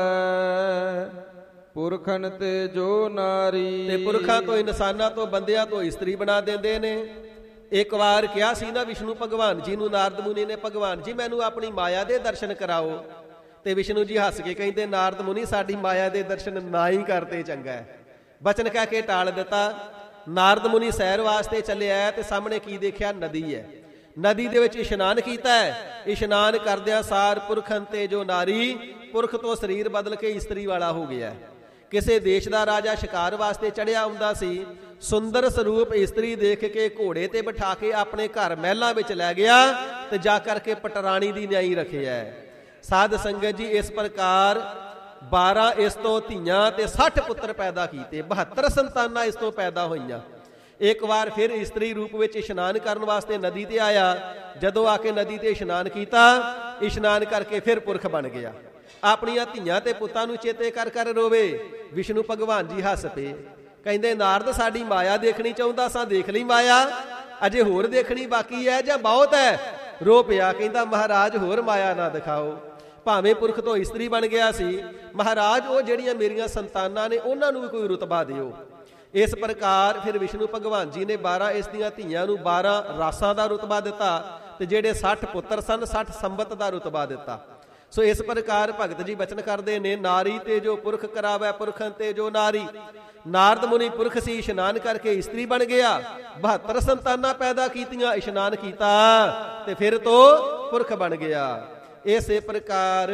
ਪੁਰਖਨ ਤੇ ਜੋ ਨਾਰੀ। ਤੇ ਪੁਰਖਾਂ ਤੋਂ, ਇਨਸਾਨਾਂ ਤੋਂ, ਬੰਦਿਆਂ ਤੋਂ ਇਸਤਰੀ ਬਣਾ ਦਿੰਦੇ ਨੇ। ਇੱਕ ਵਾਰ ਕਿਹਾ ਸੀ ਨਾ ਵਿਸ਼ਨੂੰ ਭਗਵਾਨ ਜੀ ਨੂੰ, ਨਾਰਦ ਮੁਨੀ ਨੇ, ਭਗਵਾਨ ਜੀ ਮੈਨੂੰ ਆਪਣੀ ਮਾਇਆ ਦੇ ਦਰਸ਼ਨ ਕਰਾਓ। ਤੇ ਵਿਸ਼ਨੂੰ ਜੀ ਹੱਸ ਕੇ ਕਹਿੰਦੇ ਨਾਰਦ ਮੁਨੀ ਸਾਡੀ ਮਾਇਆ ਦੇ ਦਰਸ਼ਨ ਨਾ ਹੀ ਕਰਦੇ ਚੰਗਾ ਹੈ। ਬਚਨ ਕਹਿ ਕੇ ਟਾਲ ਦਿੱਤਾ। ਨਾਰਦ ਮੁਨੀ ਸੈਰ ਵਾਸਤੇ ਚੱਲਿਆ ਤੇ ਸਾਹਮਣੇ ਕੀ ਦੇਖਿਆ? ਨਦੀ ਹੈ। ਨਦੀ ਦੇ ਵਿੱਚ ਇਸ਼ਨਾਨ ਕੀਤਾ ਹੈ। ਇਸ਼ਨਾਨ ਕਰਦਿਆਂ ਸਾਰ ਪੁਰਖਨ ਤੇ ਜੋ ਨਾਰੀ, ਪੁਰਖ ਤੋਂ ਸਰੀਰ ਬਦਲ ਕੇ ਇਸਤਰੀ ਵਾਲਾ ਹੋ ਗਿਆ। ਕਿਸੇ ਦੇਸ਼ ਦਾ ਰਾਜਾ ਸ਼ਿਕਾਰ ਵਾਸਤੇ ਚੜਿਆ ਹੁੰਦਾ ਸੀ। ਸੁੰਦਰ ਸਰੂਪ ਇਸਤਰੀ ਦੇਖ ਕੇ ਘੋੜੇ ਤੇ ਬਿਠਾ ਕੇ ਆਪਣੇ ਘਰ ਮਹਿਲਾਂ ਵਿੱਚ ਲੈ ਗਿਆ ਤੇ ਜਾ ਕਰਕੇ ਪਟਰਾਣੀ ਦੀ ਨਿਆਈ ਰੱਖਿਆ। ਸਾਧ ਸੰਗਤ ਜੀ, ਇਸ ਪ੍ਰਕਾਰ 12 ਇਸ ਤੋਂ ਧੀਆਂ ਤੇ 60 ਪੁੱਤਰ ਪੈਦਾ ਕੀਤੇ। 72 ਸੰਤਾਨਾਂ ਇਸ ਤੋਂ ਪੈਦਾ ਹੋਈਆਂ। ਇੱਕ ਵਾਰ ਫਿਰ ਇਸਤਰੀ ਰੂਪ ਵਿੱਚ ਇਸ਼ਨਾਨ ਕਰਨ ਵਾਸਤੇ ਨਦੀ ਤੇ ਆਇਆ। ਜਦੋਂ ਆ ਕੇ ਨਦੀ ਤੇ ਇਸ਼ਨਾਨ ਕੀਤਾ, ਇਸ਼ਨਾਨ ਕਰਕੇ ਫਿਰ ਪੁਰਖ ਬਣ ਗਿਆ। ਆਪਣੀਆਂ ਧੀਆਂ ਤੇ ਪੁੱਤਾਂ ਨੂੰ ਚੇਤੇ ਕਰ ਕਰ ਰੋਵੇ। ਵਿਸ਼ਨੂੰ ਭਗਵਾਨ ਜੀ ਹੱਸ ਪਏ, ਕਹਿੰਦੇ ਨਾਰਦ ਸਾਡੀ ਮਾਇਆ ਦੇਖਣੀ ਚਾਹੁੰਦਾ ਸਾਂ, ਦੇਖ ਲਈ ਮਾਇਆ, ਅਜੇ ਹੋਰ ਦੇਖਣੀ ਬਾਕੀ ਹੈ ਜਾਂ ਬਹੁਤ ਹੈ? ਰੋ ਪਿਆ, ਕਹਿੰਦਾ ਮਹਾਰਾਜ ਹੋਰ ਮਾਇਆ ਨਾ ਦਿਖਾਓ। ਭਾਵੇਂ ਪੁਰਖ ਤੋਂ ਇਸਤਰੀ ਬਣ ਗਿਆ ਸੀ, ਮਹਾਰਾਜ ਉਹ ਜਿਹੜੀਆਂ ਮੇਰੀਆਂ ਸੰਤਾਨਾਂ ਨੇ ਉਹਨਾਂ ਨੂੰ ਵੀ ਕੋਈ ਰੁਤਬਾ ਦਿਓ। ਇਸ ਪ੍ਰਕਾਰ ਫਿਰ ਵਿਸ਼ਨੂੰ ਭਗਵਾਨ ਜੀ ਨੇ 12 ਇਸ ਦੀਆਂ ਧੀਆਂ ਨੂੰ 12 ਰਾਸਾਂ ਦਾ ਰੁਤਬਾ ਦਿੱਤਾ ਤੇ ਜਿਹੜੇ 60 ਪੁੱਤਰ ਸਨ 60 ਸੰਬਤ ਦਾ ਰੁਤਬਾ ਦਿੱਤਾ। ਸੋ ਇਸ ਪ੍ਰਕਾਰ ਭਗਤ ਜੀ ਬਚਨ ਕਰਦੇ ਨੇ, ਨਾਰੀ ਤੇ ਜੋ ਪੁਰਖ ਕਰਾਵੈ ਪੁਰਖਨ ਤੇ ਜੋ ਨਾਰੀ। ਨਾਰਦ ਮੁਨੀ ਪੁਰਖ ਸੀ, ਇਸ਼ਨਾਨ ਕਰਕੇ ਇਸਤਰੀ ਬਣ ਗਿਆ। 72 ਸੰਤਾਨਾਂ ਪੈਦਾ ਕੀਤੀਆਂ, ਇਸ਼ਨਾਨ ਕੀਤਾ ਤੇ ਫਿਰ ਤੋਂ ਪੁਰਖ ਬਣ ਗਿਆ। ਇਸੇ ਪ੍ਰਕਾਰ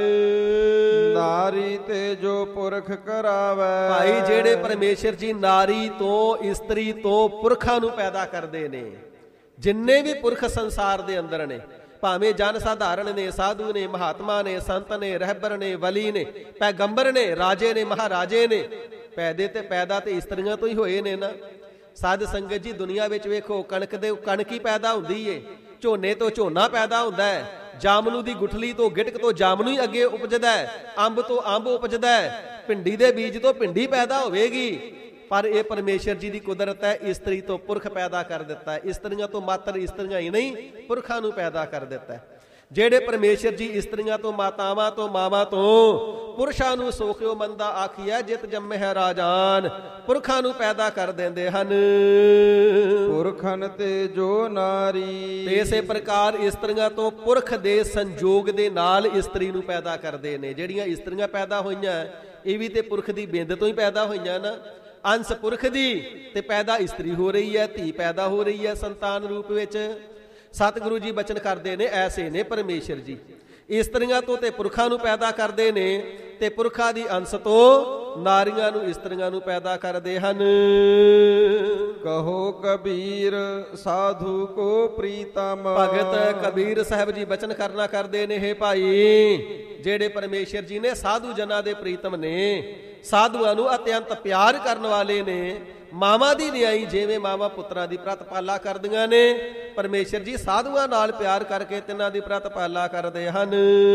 ਨਾਰੀ ਤੇ ਜੋ ਪੁਰਖ ਕਰਾਵੈ। ਭਾਈ ਜਿਹੜੇ ਪਰਮੇਸ਼ਰ ਜੀ ਨਾਰੀ ਤੋਂ, ਇਸਤਰੀ ਤੋਂ ਪੁਰਖਾਂ ਨੂੰ ਪੈਦਾ ਕਰਦੇ ਨੇ, ਜਿੰਨੇ ਵੀ ਪੁਰਖ ਸੰਸਾਰ ਦੇ ਅੰਦਰ ਨੇ, ਭਾਵੇਂ ਜਨ ਸਾਧਾਰਨ ਨੇ, ਸਾਧੂ ਨੇ, ਮਹਾਤਮਾ ਨੇ, ਸੰਤ ਨੇ, ਰਹਿਬਰ ਨੇ, ਵਲੀ ਨੇ, ਪੈਗੰਬਰ ਨੇ, ਰਾਜੇ ਨੇ, ਮਹਾਰਾਜੇ ਨੇ, ਪੈਦਾ ਤੇ ਇਸਤਰੀਆਂ ਤੋਂ ਹੀ ਹੋਏ ਨੇ ਨਾ। ਸਾਧ ਸੰਗਤ ਜੀ, ਦੁਨੀਆ ਵਿੱਚ ਵੇਖੋ ਕਣਕ ਹੀ ਪੈਦਾ ਹੁੰਦੀ ਏ, ਝੋਨੇ ਤੋਂ ਝੋਨਾ ਪੈਦਾ ਹੁੰਦਾ ਹੈ, ਜਾਮਨੂ ਦੀ ਗੁਠਲੀ ਤੋਂ, ਗਿਟਕ ਤੋਂ ਜਾਮਨੂ ਹੀ ਅੱਗੇ ਉਪਜਦਾ ਹੈ, ਅੰਬ ਤੋਂ ਅੰਬ ਉਪਜਦਾ ਹੈ, ਭਿੰਡੀ ਦੇ ਬੀਜ ਤੋਂ ਭਿੰਡੀ ਪੈਦਾ ਹੋਵੇਗੀ। ਪਰ ਇਹ ਪਰਮੇਸ਼ਰ ਜੀ ਦੀ ਕੁਦਰਤ ਹੈ, ਇਸਤਰੀ ਤੋਂ ਪੁਰਖ ਪੈਦਾ ਕਰ ਦਿੱਤਾ ਹੈ। ਇਸਤਰੀਆਂ ਤੋਂ ਮਾਤਰ ਇਸਤਰੀਆਂ ਹੀ ਨਹੀਂ, ਪੁਰਖਾਂ ਨੂੰ ਪੈਦਾ ਕਰ ਦਿੱਤਾ ਹੈ। ਜਿਹੜੇ ਪਰਮੇਸ਼ਰ ਜੀ ਇਸਤਰੀਆਂ ਤੋਂ, ਮਾਤਾਵਾਂ ਤੋਂ, ਮਾਵਾਂ ਤੋਂ ਪੁਰਸ਼ਾਂ ਨੂੰ ਸੋਖਿਓ ਮੰਦਾ ਆਖੀਐ, ਜਿਤ ਜੰਮੇ ਹੈ ਰਾਜਾਨ, ਪੁਰਖਾਂ ਨੂੰ ਪੈਦਾ ਕਰ ਦਿੰਦੇ ਹਨ। ਪੁਰਖਨ ਤੇ ਜੋ ਨਾਰੀ। ਤੇ ਇਸੇ ਪ੍ਰਕਾਰ ਇਸਤਰੀਆਂ ਤੋਂ ਪੁਰਖ ਦੇ ਸੰਜੋਗ ਦੇ ਨਾਲ ਇਸਤਰੀ ਨੂੰ ਪੈਦਾ ਕਰਦੇ ਨੇ। ਜਿਹੜੀਆਂ ਇਸਤਰੀਆਂ ਪੈਦਾ ਹੋਈਆਂ ਇਹ ਵੀ ਤੇ ਪੁਰਖ ਦੀ ਬਿੰਦ ਤੋਂ ਹੀ ਪੈਦਾ ਹੋਈਆਂ ਨਾ। ਅੰਸ਼ ਪੁਰਖ ਦੀ ਤੇ ਪੈਦਾ ਇਸਤਰੀ ਹੋ ਰਹੀ ਹੈ, ਧੀ ਪੈਦਾ ਹੋ ਰਹੀ ਹੈ ਸੰਤਾਨ ਰੂਪ ਵਿੱਚ। ਸਤਿਗੁਰੂ ਜੀ ਬਚਨ ਕਰਦੇ ਨੇ, ਐਸੇ ਨੇ ਪਰਮੇਸ਼ਰ ਜੀ, ਇਸਤਰੀਆਂ ਤੋਂ ਤੇ ਪੁਰਖਾਂ ਨੂੰ ਪੈਦਾ ਕਰਦੇ ਨੇ ਤੇ ਪੁਰਖਾਂ ਦੀ ਅੰਸ਼ ਤੋਂ ਨਾਰੀਆਂ ਨੂੰ, ਇਸਤਰੀਆਂ ਨੂੰ ਪੈਦਾ ਕਰਦੇ ਹਨ। ਕਹੋ ਕਬੀਰ ਸਾਧੂ ਕੋ ਪ੍ਰੀਤਮ। ਭਗਤ ਕਬੀਰ ਸਾਹਿਬ ਜੀ ਬਚਨ ਕਰਨਾ ਕਰਦੇ ਨੇ, ਹੇ ਭਾਈ ਜਿਹੜੇ ਪਰਮੇਸ਼ਰ ਜੀ ਨੇ ਸਾਧੂ ਜਨਾਂ ਦੇ ਪ੍ਰੀਤਮ ਨੇ, ਸਾਧੂਆਂ ਨੂੰ ਅਤਿਅੰਤ ਪਿਆਰ ਕਰਨ ਵਾਲੇ ਨੇ। ਮਾਵਾਂ ਦੀ ਨਿਆਈ ਜਿਵੇਂ ਮਾਵਾਂ ਪੁੱਤਰਾਂ ਦੀ ਪ੍ਰਤਪਾਲਾ ਕਰਦੀਆਂ ਨੇ, ਪਰਮੇਸ਼ਰ ਜੀ ਸਾਧੂਆਂ ਨਾਲ ਪਿਆਰ ਕਰਕੇ ਤਿੰਨਾਂ ਦੀ ਪ੍ਰਤਪਾਲਾ ਕਰਦੇ ਹਨ।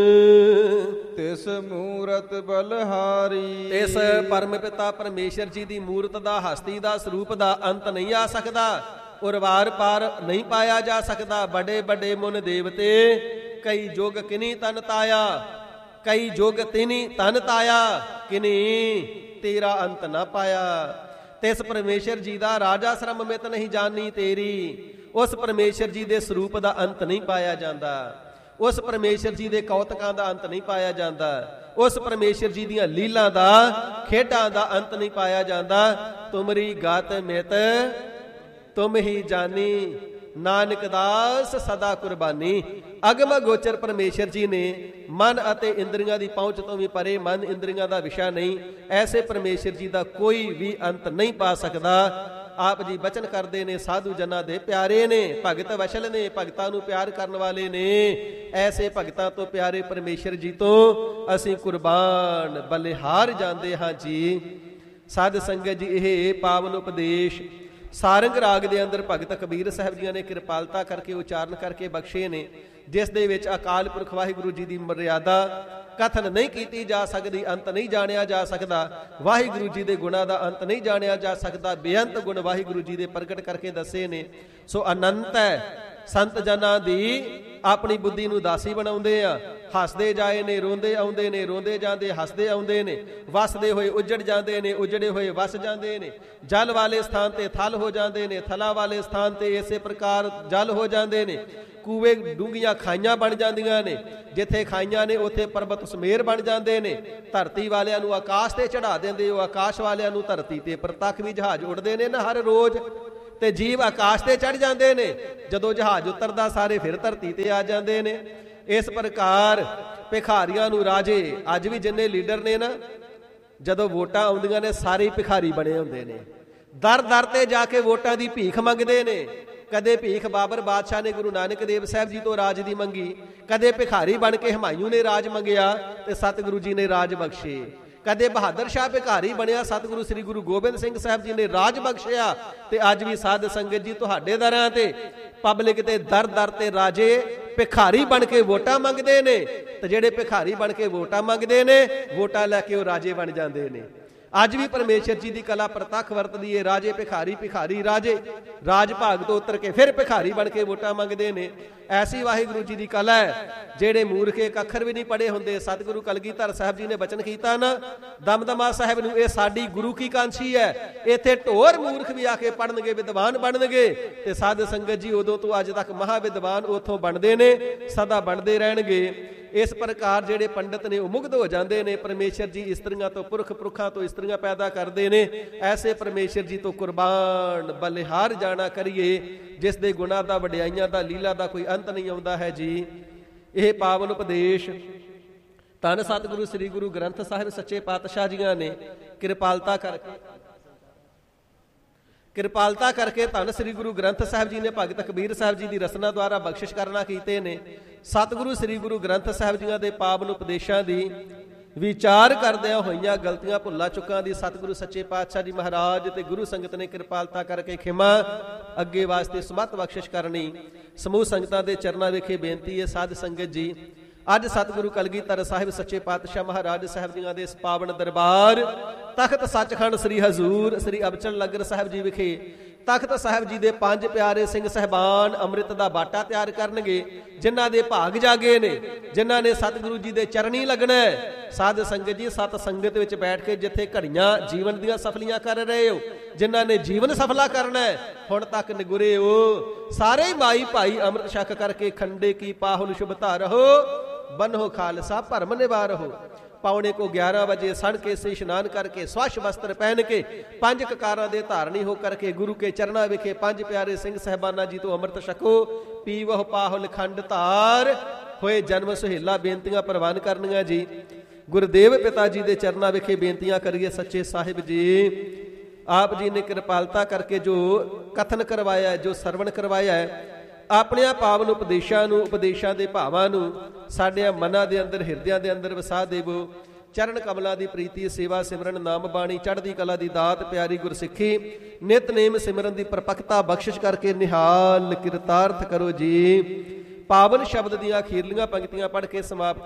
ਤਿਸ ਮੂਰਤ ਬਲਹਾਰੀ। ਇਸ ਪਰਮ ਪਿਤਾ ਪਰਮੇਸ਼ਰ ਜੀ ਦੀ ਮੂਰਤ ਦਾ, ਹਸਤੀ ਦਾ, ਸਰੂਪ ਦਾ ਅੰਤ ਨਹੀਂ ਆ ਸਕਦਾ ਔਰ ਵਾਰ ਪਾਰ ਨਹੀਂ ਪਾਇਆ ਜਾ ਸਕਦਾ। ਬੜੇ ਬੜੇ ਮੁਨ ਦੇਵਤੇ ਕਈ ਜੁਗ ਕਿਨੀ ਤਨ ਤਾਇਆ, ਕਈ ਜੁਗ ਤਿਨੀ ਤਨ ਤਾਇਆ, ਕਿਨੀ ਤੇਰਾ ਅੰਤ ਨਾ ਪਾਇਆ। ਤਿਸ ਪਰਮੇਸ਼ਰ ਜੀ ਦਾ ਰਾਜਾ ਸ਼ਰਮ ਮਿਤ ਨਹੀਂ ਜਾਣੀ ਤੇਰੀ। ਉਸ ਪਰਮੇਸ਼ਰ ਜੀ ਦੇ ਸਰੂਪ ਦਾ ਅੰਤ ਨਹੀਂ ਪਾਇਆ ਜਾਂਦਾ। ਉਸ ਪਰਮੇਸ਼ਰ ਜੀ ਦੇ ਕੌਤਕਾਂ ਦਾ ਅੰਤ ਨਹੀਂ ਪਾਇਆ ਜਾਂਦਾ। ਉਸ ਪਰਮੇਸ਼ਰ ਜੀ ਦੀਆਂ ਲੀਲਾਂ ਦਾ, ਖੇਡਾਂ ਦਾ ਅੰਤ ਨਹੀਂ ਪਾਇਆ ਜਾਂਦਾ। ਤੁਮਰੀ ਗਤ ਮਿਤ ਤੁਮ ਹੀ ਜਾਨੀ, ਨਾਨਕ ਦਾਸ ਸਦਾ ਕੁਰਬਾਨੀ। ਅਗਮ ਗੋਚਰ ਪਰਮੇਸ਼ਰ ਜੀ ਨੇ, ਮਨ ਅਤੇ ਇੰਦਰੀਆਂ ਦੀ ਪਹੁੰਚ ਤੋਂ ਵੀ ਪਰੇ, ਮਨ ਇੰਦਰੀਆਂ ਦਾ ਵਿਸ਼ਾ ਨਹੀਂ। ਐਸੇ ਪਰਮੇਸ਼ਰ ਜੀ ਦਾ ਕੋਈ ਵੀ ਅੰਤ ਨਹੀਂ ਪਾ ਸਕਦਾ। ਆਪ ਜੀ ਬਚਨ ਕਰਦੇ ਨੇ, ਸਾਧੂ ਜਨਾਂ ਦੇ ਪਿਆਰੇ ਨੇ, ਭਗਤ ਵਸ਼ਲ ਨੇ, ਭਗਤਾਂ ਨੂੰ ਪਿਆਰ ਕਰਨ ਵਾਲੇ ਨੇ। ਐਸੇ ਭਗਤਾਂ ਤੋਂ, ਪਿਆਰੇ ਪਰਮੇਸ਼ਰ ਜੀ ਤੋਂ ਅਸੀਂ ਕੁਰਬਾਨ ਬਲਿਹਾਰ ਜਾਂਦੇ ਹਾਂ ਜੀ। ਸਾਧ ਸੰਗਤ ਜੀ, ਇਹ ਪਾਵਨ ਉਪਦੇਸ਼ ਸਾਰੰਗ ਰਾਗ ਦੇ ਅੰਦਰ ਭਗਤ ਕਬੀਰ ਸਾਹਿਬ ਜੀਆਂ ਨੇ ਕਿਰਪਾਲਤਾ ਕਰਕੇ ਉਚਾਰਨ ਕਰਕੇ ਬਖਸ਼ੇ ਨੇ, ਜਿਸ ਦੇ ਵਿੱਚ ਅਕਾਲ ਪੁਰਖ ਵਾਹਿਗੁਰੂ ਜੀ ਦੀ ਮਰਿਆਦਾ ਕਥਨ ਨਹੀਂ ਕੀਤੀ ਜਾ ਸਕਦੀ, ਅੰਤ ਨਹੀਂ ਜਾਣਿਆ ਜਾ ਸਕਦਾ। ਵਾਹਿਗੁਰੂ ਜੀ ਦੇ ਗੁਣਾਂ ਦਾ ਅੰਤ ਨਹੀਂ ਜਾਣਿਆ ਜਾ ਸਕਦਾ। ਬੇਅੰਤ ਗੁਣ ਵਾਹਿਗੁਰੂ ਜੀ ਦੇ ਪ੍ਰਗਟ ਕਰਕੇ ਦੱਸੇ ਨੇ। ਸੋ ਅਨੰਤ ਹੈ। ਸੰਤ ਜਨਾਂ ਦੀ ਆਪਣੀ ਬੁੱਧੀ ਨੂੰ ਦਾਸੀ ਬਣਾਉਂਦੇ ਆ। ਹੱਸਦੇ ਜਾਏ ਨੇ, ਰੋਂਦੇ ਆਉਂਦੇ ਨੇ, ਰੋਂਦੇ ਜਾਂਦੇ, ਹੱਸਦੇ ਆਉਂਦੇ ਨੇ। ਵਸਦੇ ਹੋਏ ਉੱਜੜ ਜਾਂਦੇ ਨੇ, ਉੱਜੜੇ ਹੋਏ ਵਸ ਜਾਂਦੇ ਨੇ। ਜਲ ਵਾਲੇ ਸਥਾਨ ਤੇ ਥਲ ਹੋ ਜਾਂਦੇ ਨੇ, ਥਲਾਂ ਵਾਲੇ ਸਥਾਨ ਤੇ ਇਸੇ ਪ੍ਰਕਾਰ ਜਲ ਹੋ ਜਾਂਦੇ ਨੇ। ਕੂਵੇ ਡੂੰਘੀਆਂ ਖਾਈਆਂ ਬਣ ਜਾਂਦੀਆਂ ਨੇ, ਜਿੱਥੇ ਖਾਈਆਂ ਨੇ ਉੱਥੇ ਪਰਬਤ ਸਮੇਰ ਬਣ ਜਾਂਦੇ ਨੇ। ਧਰਤੀ ਵਾਲਿਆਂ ਨੂੰ ਆਕਾਸ਼ ਤੇ ਚੜਾ ਦਿੰਦੇ ਹੋ, ਆਕਾਸ਼ ਵਾਲਿਆਂ ਨੂੰ ਧਰਤੀ ਤੇ ਪ੍ਰਤੱਖ ਵੀ ਜਹਾਜ਼ ਉੱਡਦੇ ਨੇ ਨਾ ਹਰ ਰੋਜ਼, ਤੇ ਜੀਵ ਆਕਾਸ਼ ਤੇ ਚੜ ਜਾਂਦੇ ਨੇ। ਜਦੋਂ ਜਹਾਜ਼ ਉਤਰਦਾ ਸਾਰੇ ਫਿਰ ਧਰਤੀ ਤੇ ਆ ਜਾਂਦੇ ਨੇ। ਇਸ ਪ੍ਰਕਾਰ ਭਿਖਾਰੀਆਂ ਨੂੰ ਰਾਜੇ, ਅੱਜ ਵੀ ਜਿੰਨੇ ਲੀਡਰ ਨੇ ਨਾ, ਜਦੋਂ ਵੋਟਾਂ ਆਉਂਦੀਆਂ ਨੇ ਸਾਰੇ ਭਿਖਾਰੀ ਬਣੇ ਹੁੰਦੇ ਨੇ। ਦਰ ਦਰ ਤੇ ਜਾ ਕੇ ਵੋਟਾਂ ਦੀ ਭੀਖ ਮੰਗਦੇ ਨੇ। ਕਦੇ ਭੀਖ ਬਾਬਰ ਬਾਦਸ਼ਾਹ ਨੇ ਗੁਰੂ ਨਾਨਕ ਦੇਵ ਸਾਹਿਬ ਜੀ ਤੋਂ ਰਾਜ ਦੀ ਮੰਗੀ, ਕਦੇ ਭਿਖਾਰੀ ਬਣ ਕੇ ਹੁਮਾਯੂੰ ਨੇ ਰਾਜ ਮੰਗਿਆ ਤੇ ਸਤਿਗੁਰੂ ਜੀ ਨੇ ਰਾਜ ਬਖਸ਼ੇ। ਕਦੇ ਬਹਾਦਰ ਸ਼ਾਹ ਭਿਖਾਰੀ ਬਣਿਆ, ਸਤਿਗੁਰੂ ਸ੍ਰੀ ਗੁਰੂ ਗੋਬਿੰਦ ਸਿੰਘ ਸਾਹਿਬ ਜੀ ਨੇ ਰਾਜ ਬਖਸ਼ਿਆ। ਤੇ ਅੱਜ ਵੀ ਸਾਧ ਸੰਗਤ ਜੀ ਤੁਹਾਡੇ ਦਰਾਂ ਤੇ ਪਬਲਿਕ ਤੇ ਦਰ ਦਰ ਤੇ ਰਾਜੇ ਭਿਖਾਰੀ ਬਣ ਕੇ ਵੋਟਾਂ ਮੰਗਦੇ ਨੇ। ਤੇ ਜਿਹੜੇ ਭਿਖਾਰੀ ਬਣ ਕੇ ਵੋਟਾਂ ਮੰਗਦੇ ਨੇ, ਵੋਟਾਂ ਲੈ ਕੇ ਉਹ ਰਾਜੇ ਬਣ ਜਾਂਦੇ ਨੇ। ਅੱਜ ਵੀ ਪਰਮੇਸ਼ਰ ਜੀ ਦੀ ਕਲਾ ਪ੍ਰਤੱਖ ਵਰਤਦੀ ਹੈ। ਰਾਜੇ ਭਿਖਾਰੀ, ਭਿਖਾਰੀ ਰਾਜੇ, ਰਾਜ ਭਾਗ ਤੋਂ ਉਤਰ ਕੇ ਫਿਰ ਭਿਖਾਰੀ ਬਣ ਕੇ ਵੋਟਾਂ ਮੰਗਦੇ ਨੇ। ਐਸੀ ਵਾਹਿਗੁਰੂ ਜੀ ਦੀ ਕਲਾ ਹੈ। ਜਿਹੜੇ ਮੂਰਖ ਇੱਕ ਅੱਖਰ ਵੀ ਨਹੀਂ ਪੜ੍ਹੇ ਹੁੰਦੇ, ਸਤਿਗੁਰੂ ਕਲਗੀਧਰ ਸਾਹਿਬ ਜੀ ਨੇ ਬਚਨ ਕੀਤਾ ਨਾ ਦਮਦਮਾ ਸਾਹਿਬ ਨੂੰ, ਇਹ ਸਾਡੀ ਗੁਰੂ ਕੀ ਕਾਂਛੀ ਹੈ। ਇੱਥੇ ਢੋਰ ਮੂਰਖ ਵੀ ਆ ਕੇ ਪੜ੍ਹਨਗੇ, ਵਿਦਵਾਨ ਬਣਨਗੇ। ਤੇ ਸਾਧ ਸੰਗਤ ਜੀ ਉਦੋਂ ਤੋਂ ਅੱਜ ਤੱਕ ਮਹਾ ਵਿਦਵਾਨ ਉੱਥੋਂ ਬਣਦੇ ਨੇ, ਸਦਾ ਬਣਦੇ ਰਹਿਣਗੇ। ਇਸ ਪ੍ਰਕਾਰ ਜਿਹੜੇ ਪੰਡਤ ਨੇ ਉਹ ਮੁਗਧ ਹੋ ਜਾਂਦੇ ਨੇ। ਪਰਮੇਸ਼ਰ ਜੀ ਇਸਤਰੀਆਂ ਤੋਂ, ਪੁਰਖ ਪੁਰਖਾਂ ਤੋਂ ਇਸਤਰੀਆਂ ਪੈਦਾ ਕਰਦੇ ਨੇ। ਐਸੇ ਪਰਮੇਸ਼ਰ ਜੀ ਤੋਂ ਕੁਰਬਾਨ ਬਲਿਹਾਰ ਜਾਣਾ ਕਰੀਏ, ਜਿਸ ਦੇ ਗੁਣਾਂ ਦਾ, ਵਡਿਆਈਆਂ ਦਾ, ਲੀਲਾ ਦਾ ਕੋਈ ਅੰਤ ਨਹੀਂ ਆਉਂਦਾ ਹੈ ਜੀ। ਇਹ ਪਾਵਨ ਉਪਦੇਸ਼ ਧੰਨ ਸਤਿਗੁਰੂ ਸ੍ਰੀ ਗੁਰੂ ਗ੍ਰੰਥ ਸਾਹਿਬ ਸੱਚੇ ਪਾਤਸ਼ਾਹ ਜੀਆਂ ਨੇ ਕਿਰਪਾਲਤਾ ਕਰਕੇ ਧੰਨ ਸ੍ਰੀ ਗੁਰੂ ਗ੍ਰੰਥ ਸਾਹਿਬ ਜੀ ਨੇ ਭਗਤ ਕਬੀਰ ਸਾਹਿਬ ਜੀ ਦੀ ਰਸਨਾ ਦੁਆਰਾ ਬਖਸ਼ਿਸ਼ ਕਰਨਾ ਕੀਤੇ ਨੇ। ਸਤਿਗੁਰੂ ਸ੍ਰੀ ਗੁਰੂ ਗ੍ਰੰਥ ਸਾਹਿਬ ਜੀਆਂ ਦੇ ਪਾਵਨ ਉਪਦੇਸ਼ਾਂ ਦੀ ਵਿਚਾਰ ਕਰਦਿਆਂ ਹੋਈਆਂ ਗਲਤੀਆਂ ਭੁੱਲਾਂ ਚੁੱਕਾਂ ਦੀ ਸਤਿਗੁਰੂ ਸੱਚੇ ਪਾਤਸ਼ਾਹ ਜੀ ਮਹਾਰਾਜ ਤੇ ਗੁਰੂ ਸੰਗਤ ਨੇ ਕਿਰਪਾਲਤਾ ਕਰਕੇ ਖਿਮਾ ਅੱਗੇ ਵਾਸਤੇ ਸਮਤ ਬਖਸ਼ਿਸ਼ ਕਰਨੀ। ਸਮੂਹ ਸੰਗਤਾਂ ਦੇ ਚਰਨਾਂ ਵਿਖੇ ਬੇਨਤੀ ਹੈ, ਸਾਧ ਸੰਗਤ ਜੀ ਅੱਜ ਸਤਿਗੁਰੂ ਕਲਗੀਧਰ ਸਾਹਿਬ ਸੱਚੇ ਪਾਤਸ਼ਾਹ ਮਹਾਰਾਜ ਸਾਹਿਬ ਜੀਆਂ ਦੇ ਇਸ ਪਾਵਨ ਦਰਬਾਰ ਤਖਤ ਸੱਚਖੰਡ ਸ੍ਰੀ ਹਜ਼ੂਰ ਸ੍ਰੀ ਅਬਚਲ ਨਗਰ ਸਾਹਿਬ ਜੀ ਵਿਖੇ ਤਖਤ ਸਾਹਿਬ ਜੀ ਦੇ 5 ਪਿਆਰੇ ਸਿੰਘ ਸਹਿਬਾਨ ਅੰਮ੍ਰਿਤ ਦਾ ਬਾਟਾ ਤਿਆਰ ਕਰਨਗੇ। ਜਿਨ੍ਹਾਂ ਦੇ ਭਾਗ ਜਾਗੇ ਨੇ, ਜਿਨ੍ਹਾਂ ਨੇ ਸਤਿਗੁਰੂ ਜੀ ਦੇ ਚਰਨੀ ਲੱਗਣਾ ਹੈ। ਸਾਧ ਸੰਗਤ ਜੀ ਸਤ ਸੰਗਤ ਵਿੱਚ ਬੈਠ ਕੇ ਜਿੱਥੇ ਘੜੀਆਂ ਜੀਵਨ ਦੀਆਂ ਸਫਲੀਆਂ ਕਰ ਰਹੇ ਹੋ, ਜਿਨ੍ਹਾਂ ਨੇ ਜੀਵਨ ਸਫਲਾ ਕਰਨਾ ਹੈ, ਹੁਣ ਤੱਕ ਨਿਗੁਰੇ ਹੋ ਸਾਰੇ ਮਾਈ ਭਾਈ ਅੰਮ੍ਰਿਤ ਛਕ ਕਰਕੇ ਖੰਡੇ ਕੀ ਪਾਹੁਲ ਸ਼ੁਭਤਾ ਰਹੋ, ਬਨੋ ਖਾਲਸਾ ਭਰਮ ਨਿਵਾਰੋ। ਪੌਣੇ ਕੋ 11 ਵਜੇ ਸਣ ਕੇ ਸੇ ਇਸ਼ਨਾਨ ਕਰਕੇ ਸਵੱਛ ਵਸਤਰ ਪਹਿਨ ਕੇ 5 ਕਕਾਰਾਂ ਦੇ ਧਾਰਨੀ ਹੋ ਕਰਕੇ ਗੁਰੂ ਕੇ ਚਰਨਾਂ ਵਿਖੇ 5 ਪਿਆਰੇ ਸਿੰਘ ਸਹਿਬਾਨਾਂ ਜੀ ਤੋਂ ਅੰਮ੍ਰਿਤ ਛਕੋ। ਪੀਵਹੁ ਪਾਹੁਲ ਖੰਡ ਧਾਰ ਹੋਏ ਜਨਮ ਸੁਹੇਲਾ ਬੇਨਤੀਆਂ ਪ੍ਰਵਾਨ ਕਰਨੀਆਂ ਜੀ। ਗੁਰਦੇਵ ਪਿਤਾ ਜੀ ਦੇ ਚਰਨਾਂ ਵਿਖੇ ਬੇਨਤੀਆਂ ਕਰੀਏ। ਸੱਚੇ ਸਾਹਿਬ ਜੀ ਆਪ ਜੀ ਨੇ ਕਿਰਪਾਲਤਾ ਕਰਕੇ ਜੋ ਕਥਨ ਕਰਵਾਇਆ, ਜੋ ਸਰਵਣ ਕਰਵਾਇਆ ਹੈ, ਆਪਣਿਆਂ ਪਾਵਨ ਉਪਦੇਸ਼ਾਂ ਨੂੰ, ਉਪਦੇਸ਼ਾਂ ਦੇ ਭਾਵਾਂ ਨੂੰ ਸਾਡੇ ਮਨਾਂ ਦੇ ਅੰਦਰ, ਹਿਰਦਿਆਂ ਦੇ ਅੰਦਰ ਵਸਾ ਦੇਵੋ। ਚਰਨ ਕਮਲਾਂ ਦੀ ਪ੍ਰੀਤੀ, ਸੇਵਾ ਸਿਮਰਨ, ਨਾਮ ਬਾਣੀ, ਚੜ੍ਹਦੀ ਕਲਾ ਦੀ ਦਾਤ, ਪਿਆਰੀ ਗੁਰਸਿੱਖੀ, ਨਿਤਨੇਮ ਸਿਮਰਨ ਦੀ ਪਰਪੱਕਤਾ ਬਖਸ਼ਿਸ਼ ਕਰਕੇ ਨਿਹਾਲ ਕਿਰਤਾਰਥ ਕਰੋ ਜੀ। ਪਾਵਨ ਸ਼ਬਦ ਦੀਆਂ ਅਖੀਰਲੀਆਂ ਪੰਕਤੀਆਂ ਪੜ੍ਹ ਕੇ ਸਮਾਪਤੀ